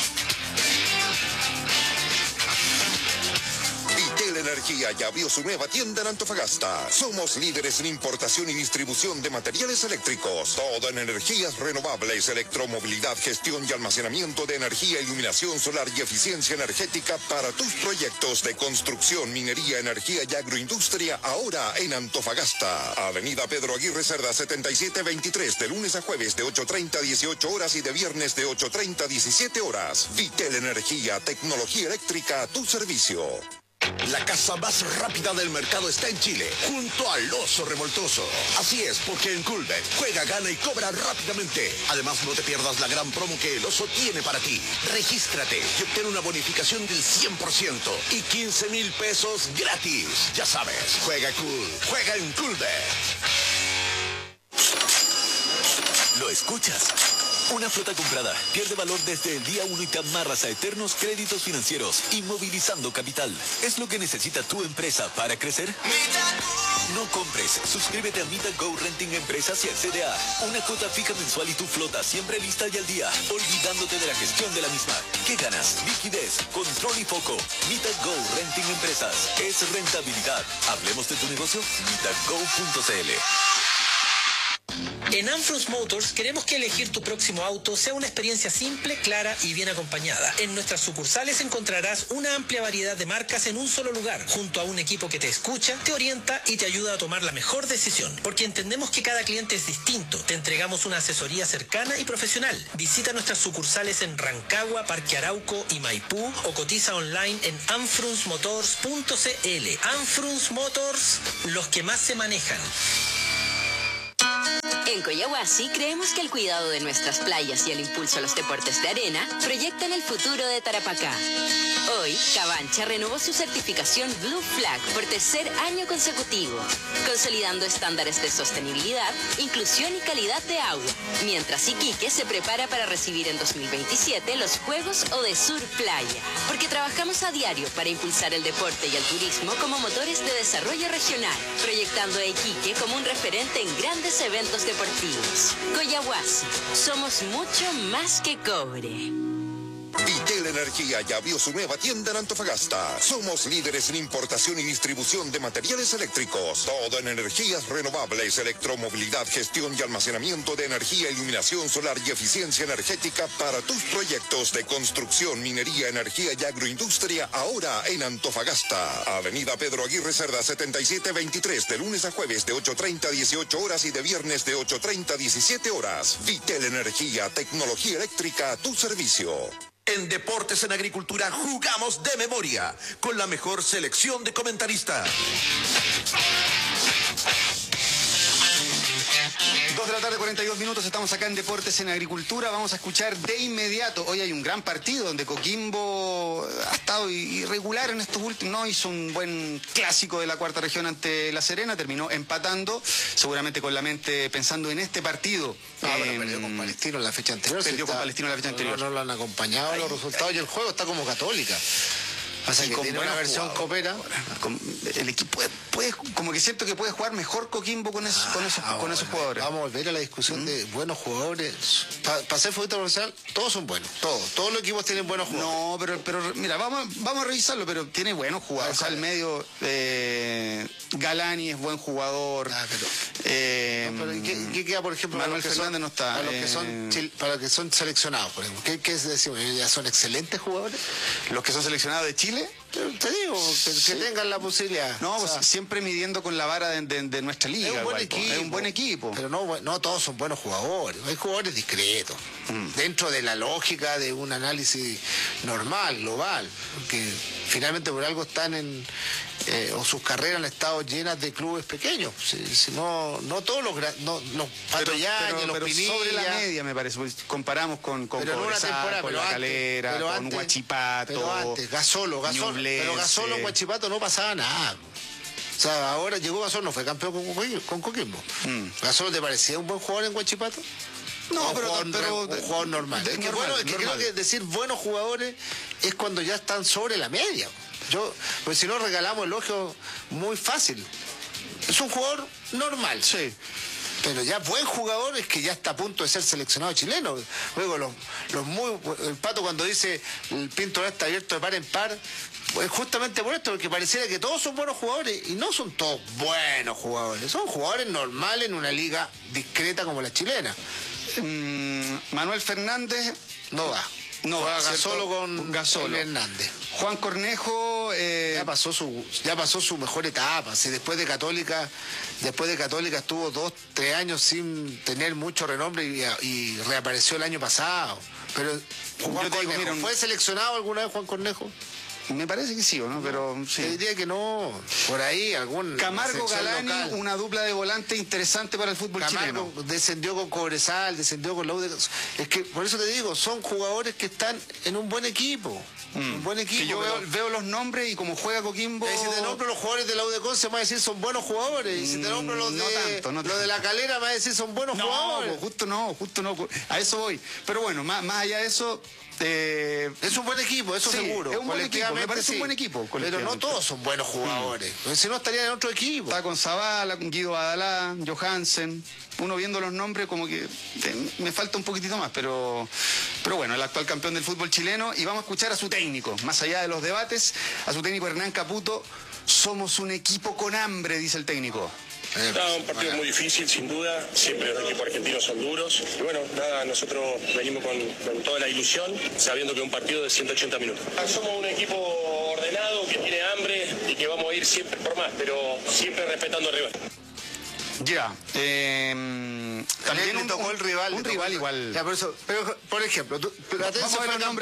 Energía ya abrió su nueva tienda en Antofagasta. Somos líderes en importación y distribución de materiales eléctricos. Todo en energías renovables, electromovilidad, gestión y almacenamiento de energía, iluminación solar y eficiencia energética para tus proyectos de construcción, minería, energía y agroindustria. Ahora en Antofagasta. Avenida Pedro Aguirre Cerda 7723, de lunes a jueves de 8:30 a 18 horas y de viernes de 8:30 a 17 horas. Vitel Energía, tecnología eléctrica a tu servicio. La casa más rápida del mercado está en Chile, junto al Oso Revoltoso. Así es, porque en Coolbet juega, gana y cobra rápidamente. Además, no te pierdas la gran promo que el Oso tiene para ti. Regístrate y obtén una bonificación del 100% y 15,000 pesos gratis. Ya sabes, juega cool, juega en Coolbet. ¿Lo escuchas? Una flota comprada pierde valor desde el día 1 y te amarras a eternos créditos financieros, inmovilizando capital. ¿Es lo que necesita tu empresa para crecer? No compres. Suscríbete a Mita Go Renting Empresas y accede a una cuota fija mensual y tu flota siempre lista y al día, olvidándote de la gestión de la misma. ¿Qué ganas? Liquidez, control y foco. Mita Go Renting Empresas. Es rentabilidad. Hablemos de tu negocio. MitaGo.cl. En Anfrus Motors queremos que elegir tu próximo auto sea una experiencia simple, clara y bien acompañada. En nuestras sucursales encontrarás una amplia variedad de marcas en un solo lugar, junto a un equipo que te escucha, te orienta y te ayuda a tomar la mejor decisión. Porque entendemos que cada cliente es distinto. Te entregamos una asesoría cercana y profesional. Visita nuestras sucursales en Rancagua, Parque Arauco y Maipú o cotiza online en anfrusmotors.cl. Anfrus Motors, los que más se manejan. En Coyahuasi creemos que el cuidado de nuestras playas y el impulso a los deportes de arena proyectan el futuro de Tarapacá. Hoy, Cabancha renovó su certificación Blue Flag por tercer año consecutivo, consolidando estándares de sostenibilidad, inclusión y calidad de agua, mientras Iquique se prepara para recibir en 2027 los Juegos Odesur Playa, porque trabajamos a diario para impulsar el deporte y el turismo como motores de desarrollo regional, proyectando a Iquique como un referente en grandes eventos deportivos. Coyahuasi, somos mucho más que cobre. Vitel Energía ya abrió su nueva tienda en Antofagasta. Somos líderes en importación y distribución de materiales eléctricos. Todo en energías renovables, electromovilidad, gestión y almacenamiento de energía, iluminación solar y eficiencia energética para tus proyectos de construcción, minería, energía y agroindustria. Ahora en Antofagasta. Avenida Pedro Aguirre Cerda 7723, de lunes a jueves de 8:30 a 18 horas y de viernes de 8:30 a 17 horas. Vitel Energía, tecnología eléctrica a tu servicio. En Deportes en Agricultura jugamos de memoria, con la mejor selección de comentaristas. 2 de la tarde, 42 minutos, estamos acá en Deportes en Agricultura. Vamos a escuchar de inmediato. Hoy hay un gran partido donde Coquimbo ha estado irregular en estos últimos. No hizo un buen clásico de la cuarta región ante La Serena, terminó empatando, seguramente con la mente pensando en este partido. Perdió con Palestino en la fecha anterior. Perdió con Palestino en la fecha anterior. No lo han acompañado los resultados y el juego está como Católica. O sea, que tiene una versión copera. El equipo puede, como que siento que puede jugar mejor Coquimbo con esos jugadores. Vamos a volver a la discusión de buenos jugadores. Para ser futbolista profesional, todos son buenos. Todos los equipos tienen buenos jugadores. No, pero mira, vamos a revisarlo, pero tiene buenos jugadores. O sea, al medio, Galani es buen jugador. ¿Qué queda, por ejemplo, Manuel Fernández no está. Para los que son seleccionados, por ejemplo? ¿Qué es decir? ¿Ya son excelentes jugadores? Los que son seleccionados de Chile. Te digo, que tengan la posibilidad. No, pues siempre midiendo con la vara de nuestra liga. Es un buen equipo. Pero no todos son buenos jugadores. Hay jugadores discretos. Dentro de la lógica de un análisis normal, global. Porque finalmente por algo están o sus carreras han estado llenas de clubes pequeños. Si no todos los Pato Yañez, los Pinilla. Sobre la media, me parece. Pues comparamos con Cobresal, con La Calera, con Huachipato. Pero antes, Gasolo en Huachipato no pasaba nada. O sea, ahora llegó Gasolo, no fue campeón con Coquimbo. ¿Gasolo te parecía un buen jugador en Huachipato? No, pero un jugador normal. Creo que decir buenos jugadores es cuando ya están sobre la media. Pues si no regalamos elogios muy fácil. Es un jugador normal. Sí. Pero ya buen jugador es que ya está a punto de ser seleccionado chileno. Luego el Pato cuando dice el Pinto está abierto de par en par, es justamente por esto, porque pareciera que todos son buenos jugadores y no son todos buenos jugadores. Son jugadores normales en una liga discreta como la chilena. Manuel Fernández no va. No, Gasolo con Hernández. Juan Cornejo ya pasó su mejor etapa. Si después de Católica estuvo 2-3 años sin tener mucho renombre y reapareció el año pasado. Pero Juan Cornejo, ¿fue seleccionado alguna vez Juan Cornejo? Me parece que sí, ¿o no? Pero sí. Te diría que no. Por ahí algún... Camargo Galani, local. una dupla de volante interesante para el fútbol Camargo chileno. descendió con Cobresal, descendió con la U. Es que por eso te digo, son jugadores que están en un buen equipo. Un buen equipo. Que yo veo los nombres y como juega Coquimbo... Si te nombro los jugadores de la U de Conce, me va a decir son buenos jugadores. Y si te nombro los de la Calera, me va a decir son buenos jugadores. Justo no. A eso voy. Pero bueno, más allá de eso... es un buen equipo, eso sí, seguro. Es un buen equipo, me parece un buen equipo. Pero no todos son buenos jugadores. Si no, estarían en otro equipo. Está con Zavala, con Guido Badalá, Johansen. Uno viendo los nombres como que me falta un poquitito más, pero bueno, el actual campeón del fútbol chileno. Y vamos a escuchar a su técnico, más allá de los debates, a su técnico Hernán Caputo. Somos un equipo con hambre, dice el técnico. Un partido muy difícil, sin duda. Siempre los equipos argentinos son duros. Y bueno, nada, nosotros venimos con toda la ilusión, sabiendo que es un partido de 180 minutos. Somos un equipo ordenado, que tiene hambre y que vamos a ir siempre por más, pero siempre respetando al rival. Ya. También le tocó el rival. Un rival igual. Ya, pero, por ejemplo, Platense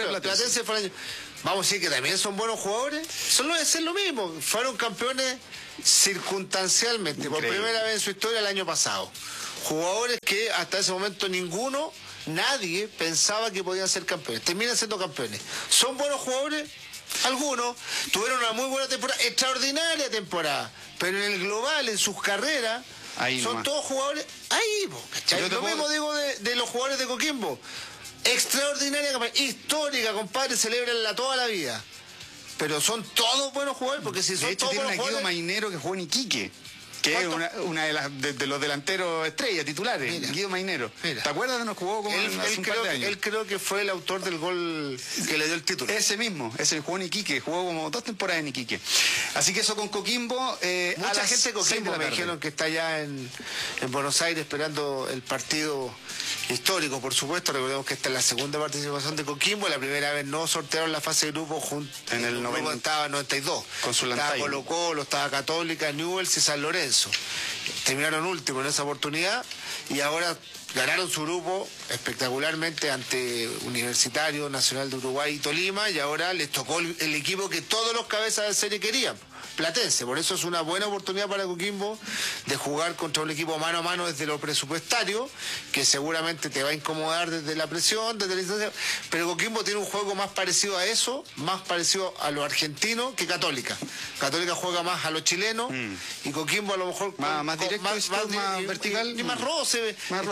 fue vamos a decir que también son buenos jugadores. Solo es lo mismo. Fueron campeones circunstancialmente. Increíble. Por primera vez en su historia el año pasado. Jugadores que hasta ese momento nadie pensaba que podían ser campeones. Terminan siendo campeones. ¿Son buenos jugadores? Algunos tuvieron una muy buena temporada, extraordinaria temporada. Pero en el global, en sus carreras, son todos jugadores ahí, ¿cachai? Lo mismo digo de los jugadores de Coquimbo. Extraordinaria campaña, histórica, compadre, celebrenla toda la vida. Pero son todos buenos jugadores, porque si son de hecho, todos tiene buenos Guido jugadores... Mainero que jugó en Iquique. Que es una de los delanteros estrella, titulares, Guido Mainero. ¿Te acuerdas de nos jugó como hace un par de años? Él creo que fue el autor del gol que le dio el título. Ese jugó en Iquique, jugó como 2 temporadas en Iquique. Así que eso con Coquimbo. Mucha gente de Coquimbo me dijeron que está allá en Buenos Aires esperando el partido histórico, por supuesto. Recordemos que esta es la segunda participación de Coquimbo. La primera vez no sortearon la fase de grupo en el 92. Con su estaba Colo-Colo, estaba Católica, Newell's y San Lorenzo. Terminaron último en esa oportunidad y ahora ganaron su grupo espectacularmente ante Universitario, Nacional de Uruguay y Tolima, y ahora les tocó el equipo que todos los cabezas de serie querían, Platense. Por eso es una buena oportunidad para Coquimbo de jugar contra un equipo mano a mano desde lo presupuestario, que seguramente te va a incomodar desde la presión, desde la distancia, pero Coquimbo tiene un juego más parecido a eso, más parecido a lo argentino que Católica. Católica juega más a lo chileno y Coquimbo a lo mejor más directo, más vertical y más roce,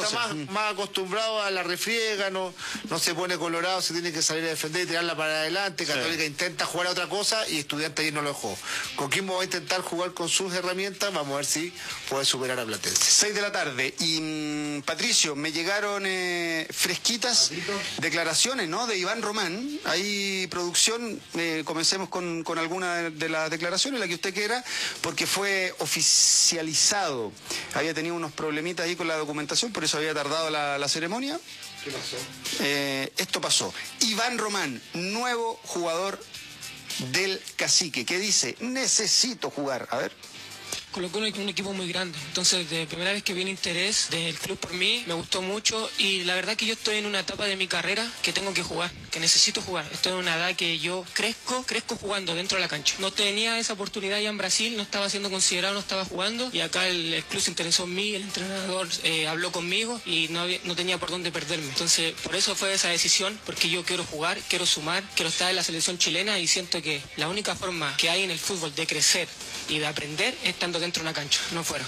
más acostumbrado a la refriega, no se pone colorado, se tiene que salir a defender y tirarla para adelante. Católica intenta jugar a otra cosa y Estudiantes ahí no lo dejó. Coquimbo va a intentar jugar con sus herramientas, vamos a ver si puede superar a Platense. 6 de la tarde. Y Patricio, me llegaron fresquitas declaraciones, ¿no?, de Iván Román. Ahí, producción, comencemos con alguna de las declaraciones, la que usted quiera, porque fue oficializado. Había tenido unos problemitas ahí con la documentación, por eso había tardado la ceremonia. ¿Qué pasó? Esto pasó. Iván Román, nuevo jugador del Cacique, que dice, necesito jugar. A ver. Colo-Colo es un equipo muy grande, entonces de primera vez que viene interés del club por mí, me gustó mucho y la verdad que yo estoy en una etapa de mi carrera que tengo que jugar, que necesito jugar. Estoy en una edad que yo crezco jugando dentro de la cancha. No tenía esa oportunidad ya en Brasil, no estaba siendo considerado, no estaba jugando y acá el club se interesó en mí, el entrenador habló conmigo y no tenía por dónde perderme. Entonces por eso fue esa decisión, porque yo quiero jugar, quiero sumar, quiero estar en la selección chilena y siento que la única forma que hay en el fútbol de crecer y de aprender es estando dentro de una cancha, no fuera.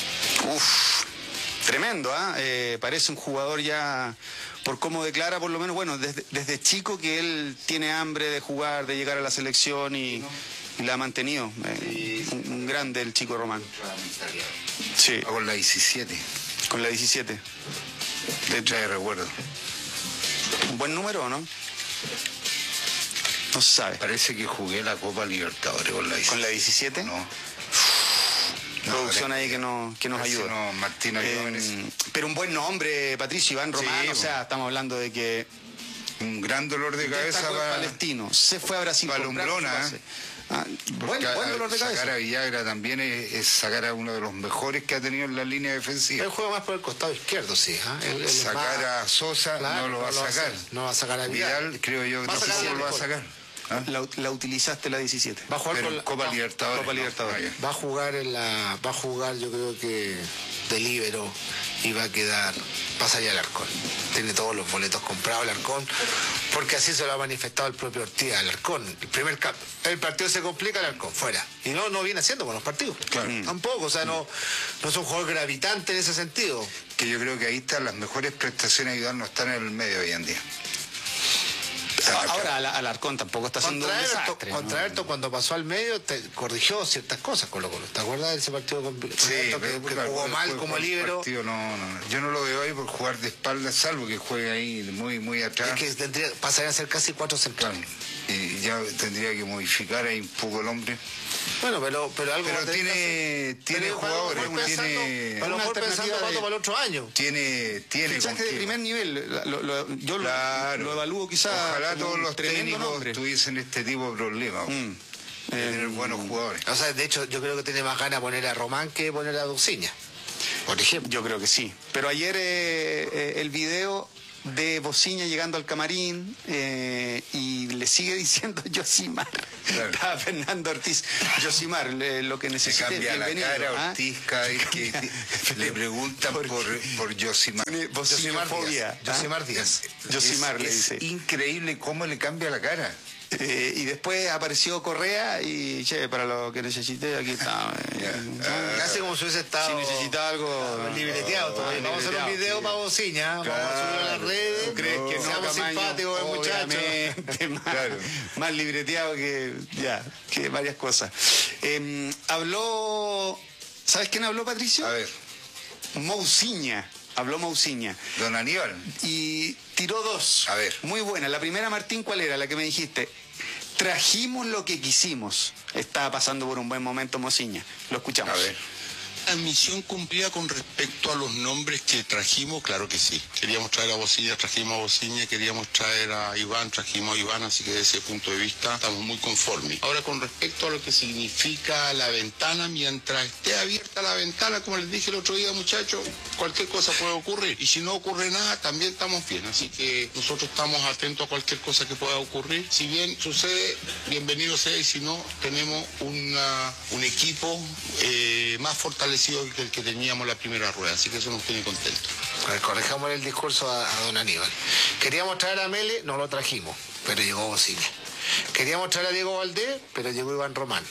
Uf, tremendo, parece un jugador ya, por cómo declara, por lo menos, bueno, desde chico que él tiene hambre de jugar, de llegar a la selección y la ha mantenido. Un grande el chico Román. Sí. Con la 17. Con la 17. De recuerdo. ¿Un buen número o no? No se sabe. Parece que jugué la Copa Libertadores con la 17. ¿Con la 17? No. Producción ahí que nos ayuda. No, Martín pero un buen nombre, Patricio, Iván Román, o sea, estamos hablando de que... Un gran dolor de cabeza para Palestino. Se fue a Brasil. Para Lumbrona. Buen dolor de cabeza. Sacar a Villagra también es sacar a uno de los mejores que ha tenido en la línea defensiva. Él juega más por el costado izquierdo, sí. Sacar a Sosa, claro, no lo va a sacar. No va a sacar a Vidal, creo yo que tampoco lo va a sacar. La utilizaste la 17. Va a jugar Pero con la Copa Libertadores. Copa Libertadores. Va a jugar yo creo que de líbero y va a quedar, pasaría al Alarcón. Tiene todos los boletos comprados Alarcón, porque así se lo ha manifestado el propio Ortiz Alarcón. El partido se complica, Alarcón, fuera. Y no viene haciendo con los partidos. Claro. Tampoco, o sea, no es un jugador gravitante en ese sentido. Que yo creo que ahí están las mejores prestaciones, ayudar no están en el medio hoy en día. Ahora Alarcón tampoco está haciendo un desastre. Contra Everton, cuando pasó al medio, corrigió ciertas cosas con Colo-Colo. ¿Te acuerdas de ese partido con Everton que jugó mal como líbero? Yo no lo veo ahí por jugar de espaldas, salvo que juegue ahí muy atrás. Es que pasaría a ser casi 4 centrales. Y ya tendría que modificar ahí un poco el hombre. Bueno, pero algo... Pero tiene jugadores, tiene... A lo mejor pensando para el otro año. Tiene fichaje de primer nivel. Yo lo evalúo quizás. Ojalá todos los técnicos tuviesen este tipo de problemas. Tener buenos jugadores. O sea, de hecho, yo creo que tiene más ganas poner a Román que poner a Duciña, por ejemplo. Yo creo que sí. Pero ayer el video de Bociña llegando al camarín y le sigue diciendo Yosimar. Claro. Estaba Fernando Ortiz. Yosimar, lo que necesite. Se cambia la cara Ortiz cada vez que le preguntan por Yosimar. Yosimar Díaz. Yosimar le dice. Es increíble cómo le cambia la cara. Y después apareció Correa y, para lo que necesité, aquí está. Casi como si hubiese estado... Si necesita algo... libreteado. Vamos a hacer un video para Bociña, vamos a subirlo a las redes. ¿Tú crees que seamos simpáticos el muchacho? Más libreteado que varias cosas. Habló... ¿Sabes quién habló, Patricio? A ver. Mousiña. Habló Mousiña. Don Aníbal. Y tiró 2. A ver. Muy buena. La primera, Martín, ¿cuál era? La que me dijiste. Trajimos lo que quisimos. Estaba pasando por un buen momento Mousiña. Lo escuchamos. A ver. ¿La misión cumplida con respecto a los nombres que trajimos? Claro que sí. Queríamos traer a Bociña, trajimos a Bociña, queríamos traer a Iván, trajimos a Iván, así que desde ese punto de vista estamos muy conformes. Ahora, con respecto a lo que significa la ventana, mientras esté abierta la ventana, como les dije el otro día, muchachos, cualquier cosa puede ocurrir. Y si no ocurre nada, también estamos bien. Así que nosotros estamos atentos a cualquier cosa que pueda ocurrir. Si bien sucede, bienvenido sea, y si no, tenemos un equipo más fortalecido que el que teníamos la primera rueda, así que eso nos tiene contentos. Corrijamos el discurso a don Aníbal. Queríamos traer a Mele, no lo trajimos, pero llegó Bociña. Queríamos traer a Diego Valdés, pero llegó Iván Román.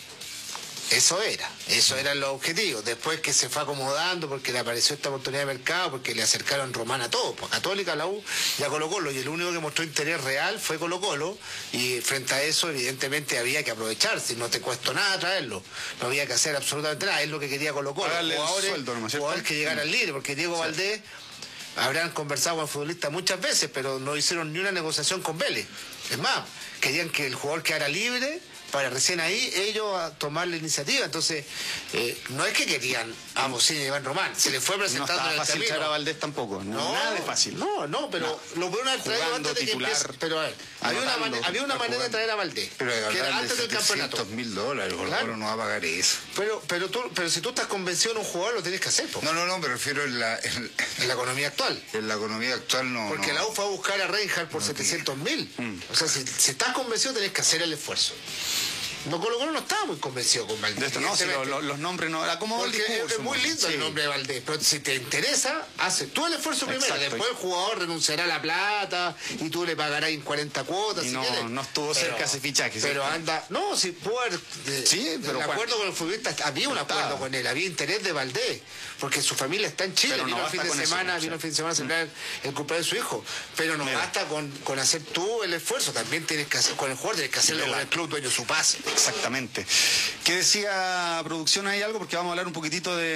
Eso era el objetivo. Después que se fue acomodando porque le apareció esta oportunidad de mercado, porque le acercaron Román a todos, a Católica, a la U y a Colo-Colo, y el único que mostró interés real fue Colo-Colo, y frente a eso evidentemente había que aprovecharse, no te cuesta nada traerlo, no había que hacer absolutamente nada, es lo que quería Colo-Colo, jugadores que llegaran libres, porque Diego Valdés habrán conversado con el futbolista muchas veces, pero no hicieron ni una negociación con Vélez. Es más, querían que el jugador quedara libre para recién ahí ellos a tomar la iniciativa. Entonces, no es que querían a Bociña y Iván Román, se les fue presentando no en el fácil camino. Traer a Valdés tampoco, nada de fácil. No, pero lo pudieron haber traído antes de que empiece. Pero a ver, había una manera de traer a Valdés, que era antes del campeonato. $700,000, Colo-Colo no va a pagar eso. Pero si tú estás convencido en un jugador, lo tienes que hacer. No, me refiero en la economía actual. En la economía actual no. Porque la U fue a buscar a Reinhardt por 700.000. O sea, si estás convencido, tenés que hacer el esfuerzo. No, Colo-Colo no estaba muy convencido con Valdés. De esto no, si los nombres no... ¿Cómo es muy lindo el nombre de Valdés, pero si te interesa, haces tú el esfuerzo primero. Después el jugador renunciará a la plata y tú le pagarás en 40 cuotas. Y si no estuvo cerca ese fichaje. Pero anda... No, si pudo haber... pero de acuerdo con el futbolista, había un acuerdo con él, había interés de Valdés, porque su familia está en Chile. Vino el fin de semana a celebrar el cumpleaños de su hijo. Pero no basta con hacer tú el esfuerzo, también tienes que hacer con el jugador, tienes que hacerlo con el club dueño de su pase. Exactamente. ¿Qué decía producción ahí algo? Porque vamos a hablar un poquitito de...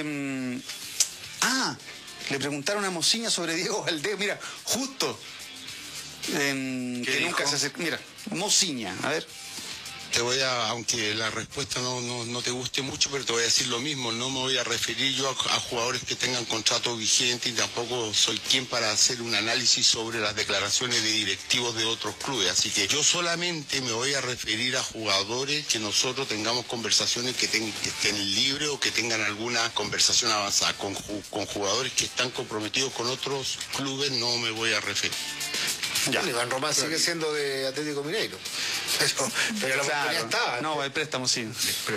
le preguntaron a Mousiña sobre Diego Valdés. Mira, justo que nunca se acercó. Mira, Mousiña, a ver. Aunque la respuesta no te guste mucho, pero te voy a decir lo mismo. No me voy a referir yo a jugadores que tengan contrato vigente, y tampoco soy quien para hacer un análisis sobre las declaraciones de directivos de otros clubes. Así que yo solamente me voy a referir a jugadores que nosotros tengamos conversaciones que estén libres o que tengan alguna conversación avanzada. Con jugadores que están comprometidos con otros clubes no me voy a referir. Ya. Iván Román sigue siendo de Atlético Mineiro. Pero la oportunidad estaba. No, el préstamo sí.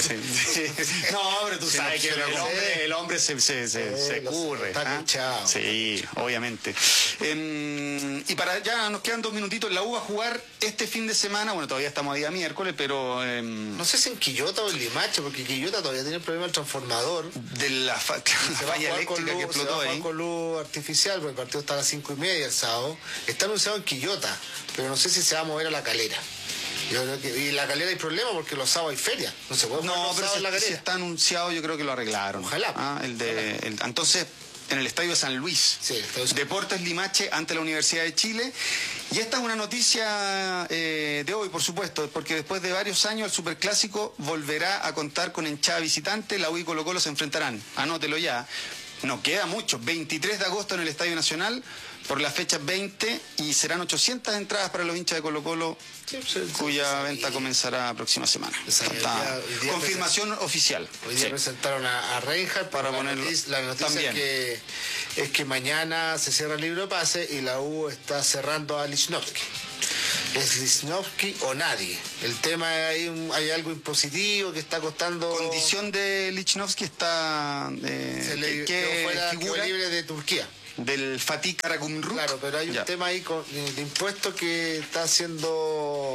No, pero tú sabes que el hombre se curre. Está hinchado. Sí, obviamente. Y para ya nos quedan 2 minutitos. La U va a jugar este fin de semana. Bueno, todavía estamos a día miércoles, pero... no sé si en Quillota o en Limache, porque Quillota todavía tiene el problema del transformador. De la falla eléctrica que explotó ahí. Con luz artificial, porque el partido está a las 5:30 el sábado. Está anunciado en Quillota, pero no sé si se va a mover a La Calera. Yo creo que, y La Calera hay problema porque los sábados hay feria. No se puede jugar los sábados en La Calera. Si está anunciado, yo creo que lo arreglaron. Ojalá. Entonces, en el Estadio San Luis. Sí, Deportes Limache ante la Universidad de Chile. Y esta es una noticia de hoy, por supuesto, porque después de varios años el Superclásico volverá a contar con hinchada visitante. La U y Colo-Colo se enfrentarán. Anótelo ya. No queda mucho. 23 de agosto en el Estadio Nacional por la fecha 20 y serán 800 entradas para los hinchas de Colo-Colo, cuya venta comenzará la próxima semana. Confirmación oficial. Hoy día presentaron a Reinhardt para ponerlo. La noticia es que mañana se cierra el libro de pase y la U está cerrando a Lichnowsky. Es Lichnowsky o nadie. El tema hay algo impositivo que está costando. Condición de Lichnowsky está quedó libre de Turquía. Del Fatih Karagümrük. Claro, pero hay un tema ahí de impuestos que está haciendo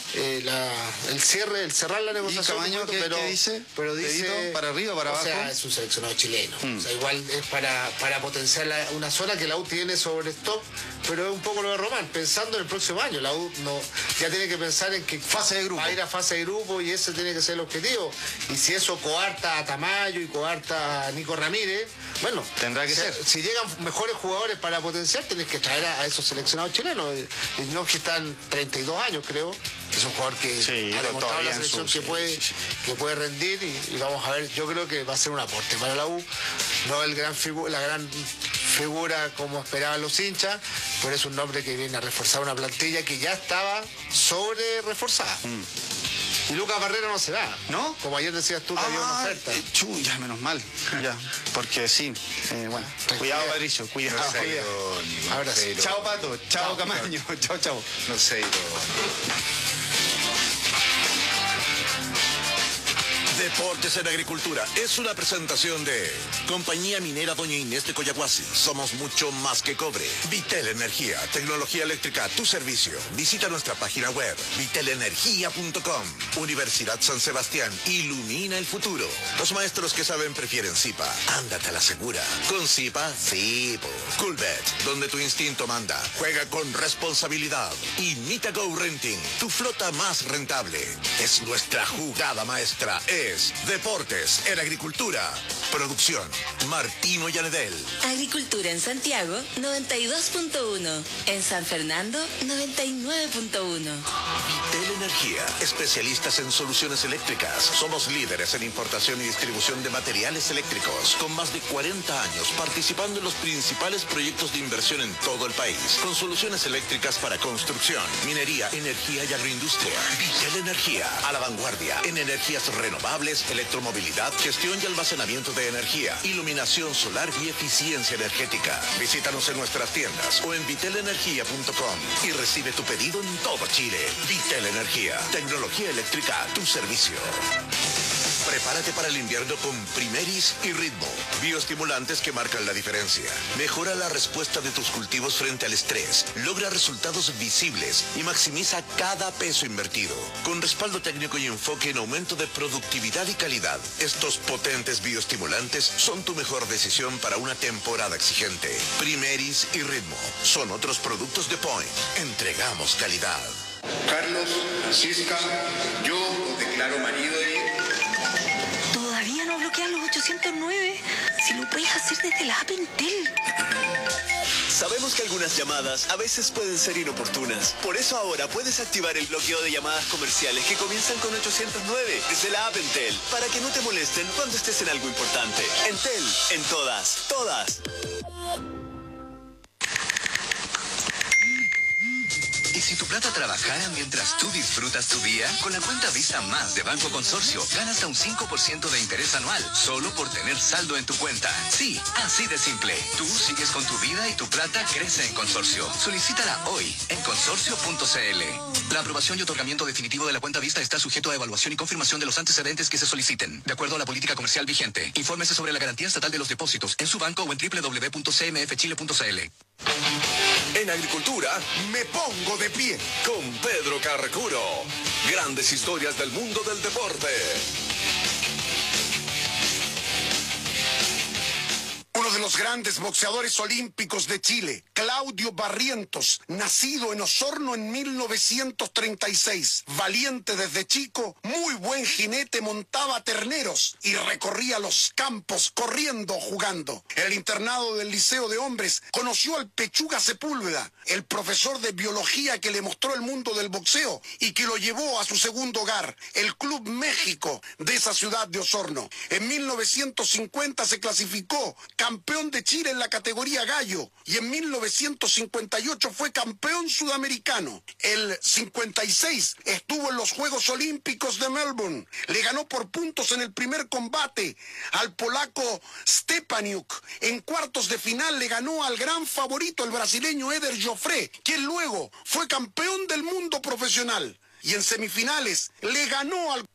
el cerrar la negociación. Camaño, ¿qué dice? Pero dice para arriba, para abajo. O sea, es un seleccionado chileno. O sea, igual es para potenciar una zona que la U tiene sobre stock, pero es un poco lo de Román, pensando en el próximo año. La U ya tiene que pensar en que fase de grupo. Va a ir a fase de grupo y ese tiene que ser el objetivo. Y si eso coarta a Tamayo y coarta a Nico Ramírez, bueno, tendrá que ser. Si llegan mejores jugadores para potenciar, tenés que traer a esos seleccionados chilenos. No, que están 32 años, creo. Es un jugador que ha demostrado la selección que puede rendir y vamos a ver. Yo creo que va a ser un aporte para la U. No la gran figura como esperaban los hinchas, pero es un nombre que viene a reforzar una plantilla que ya estaba sobre reforzada. Y Lucas Barrera no se va, ¿no? Como ayer decías tú que había una oferta. Ya, menos mal. Ya, porque sí. Bueno, cuidado, Patricio, cuidado. Ahora sí. Chao, Pato. Chao, Camaño. Chao. No sé. Deportes en Agricultura es una presentación de Compañía Minera Doña Inés de Coyahuasi. Somos mucho más que cobre. Vitel Energía, tecnología eléctrica a tu servicio. Visita nuestra página web vitelenergia.com. Universidad San Sebastián, ilumina el futuro. Los maestros que saben prefieren Zipa. Ándate a la segura. Con Zipa, sí. Coolbet, donde tu instinto manda. Juega con responsabilidad. Y Mitago Renting, tu flota más rentable. Es nuestra jugada maestra. Deportes en Agricultura. Producción Martino Llanedel. Agricultura en Santiago 92.1. En San Fernando 99.1. Vitel Energía, especialistas en soluciones eléctricas. Somos líderes en importación y distribución de materiales eléctricos, con más de 40 años participando en los principales proyectos de inversión en todo el país, con soluciones eléctricas para construcción, minería, energía y agroindustria. Vitel Energía, a la vanguardia en energías renovables, electromovilidad, gestión y almacenamiento de energía, iluminación solar y eficiencia energética. Visítanos en nuestras tiendas o en vitelenergia.com y recibe tu pedido en todo Chile. Vitel Energía, tecnología eléctrica a tu servicio. Prepárate para el invierno con Primeris y Ritmo, bioestimulantes que marcan la diferencia. Mejora la respuesta de tus cultivos frente al estrés, logra resultados visibles y maximiza cada peso invertido. Con respaldo técnico y enfoque en aumento de productividad y calidad, estos potentes bioestimulantes son tu mejor decisión para una temporada exigente. Primeris y Ritmo son otros productos de Point. Entregamos calidad. Carlos, Francisca, yo os declaro marido de... Todavía no bloquean los 809. Si lo puedes hacer desde la app Entel. Sabemos que algunas llamadas a veces pueden ser inoportunas. Por eso ahora puedes activar el bloqueo de llamadas comerciales que comienzan con 809 desde la app Entel, para que no te molesten cuando estés en algo importante. Entel, en todas. ¿Y si si tu plata trabajara mientras tú disfrutas tu día? Con la cuenta Visa Más de Banco Consorcio, ganas hasta un 5% de interés anual, solo por tener saldo en tu cuenta. Sí, así de simple. Tú sigues con tu vida y tu plata crece en Consorcio. Solicítala hoy en consorcio.cl. La aprobación y otorgamiento definitivo de la cuenta Vista está sujeto a evaluación y confirmación de los antecedentes que se soliciten, de acuerdo a la política comercial vigente. Infórmese sobre la garantía estatal de los depósitos en su banco o en www.cmfchile.cl. En agricultura, me pongo de pie con Pedro Carcuro. Grandes historias del mundo del deporte. Uno de los grandes boxeadores olímpicos de Chile, Claudio Barrientos, nacido en Osorno en 1936. Valiente desde chico, muy buen jinete, montaba terneros y recorría los campos corriendo o jugando. En el internado del Liceo de Hombres conoció al Pechuga Sepúlveda, el profesor de biología que le mostró el mundo del boxeo y que lo llevó a su segundo hogar, el Club México de esa ciudad de Osorno. En 1950 se clasificó campeón de Chile en la categoría gallo y en 1958 fue campeón sudamericano. El 56 estuvo en los Juegos Olímpicos de Melbourne. Le ganó por puntos en el primer combate al polaco Stepaniuk. En cuartos de final le ganó al gran favorito, el brasileño Eder Joffre, quien luego fue campeón del mundo profesional. Y en semifinales le ganó al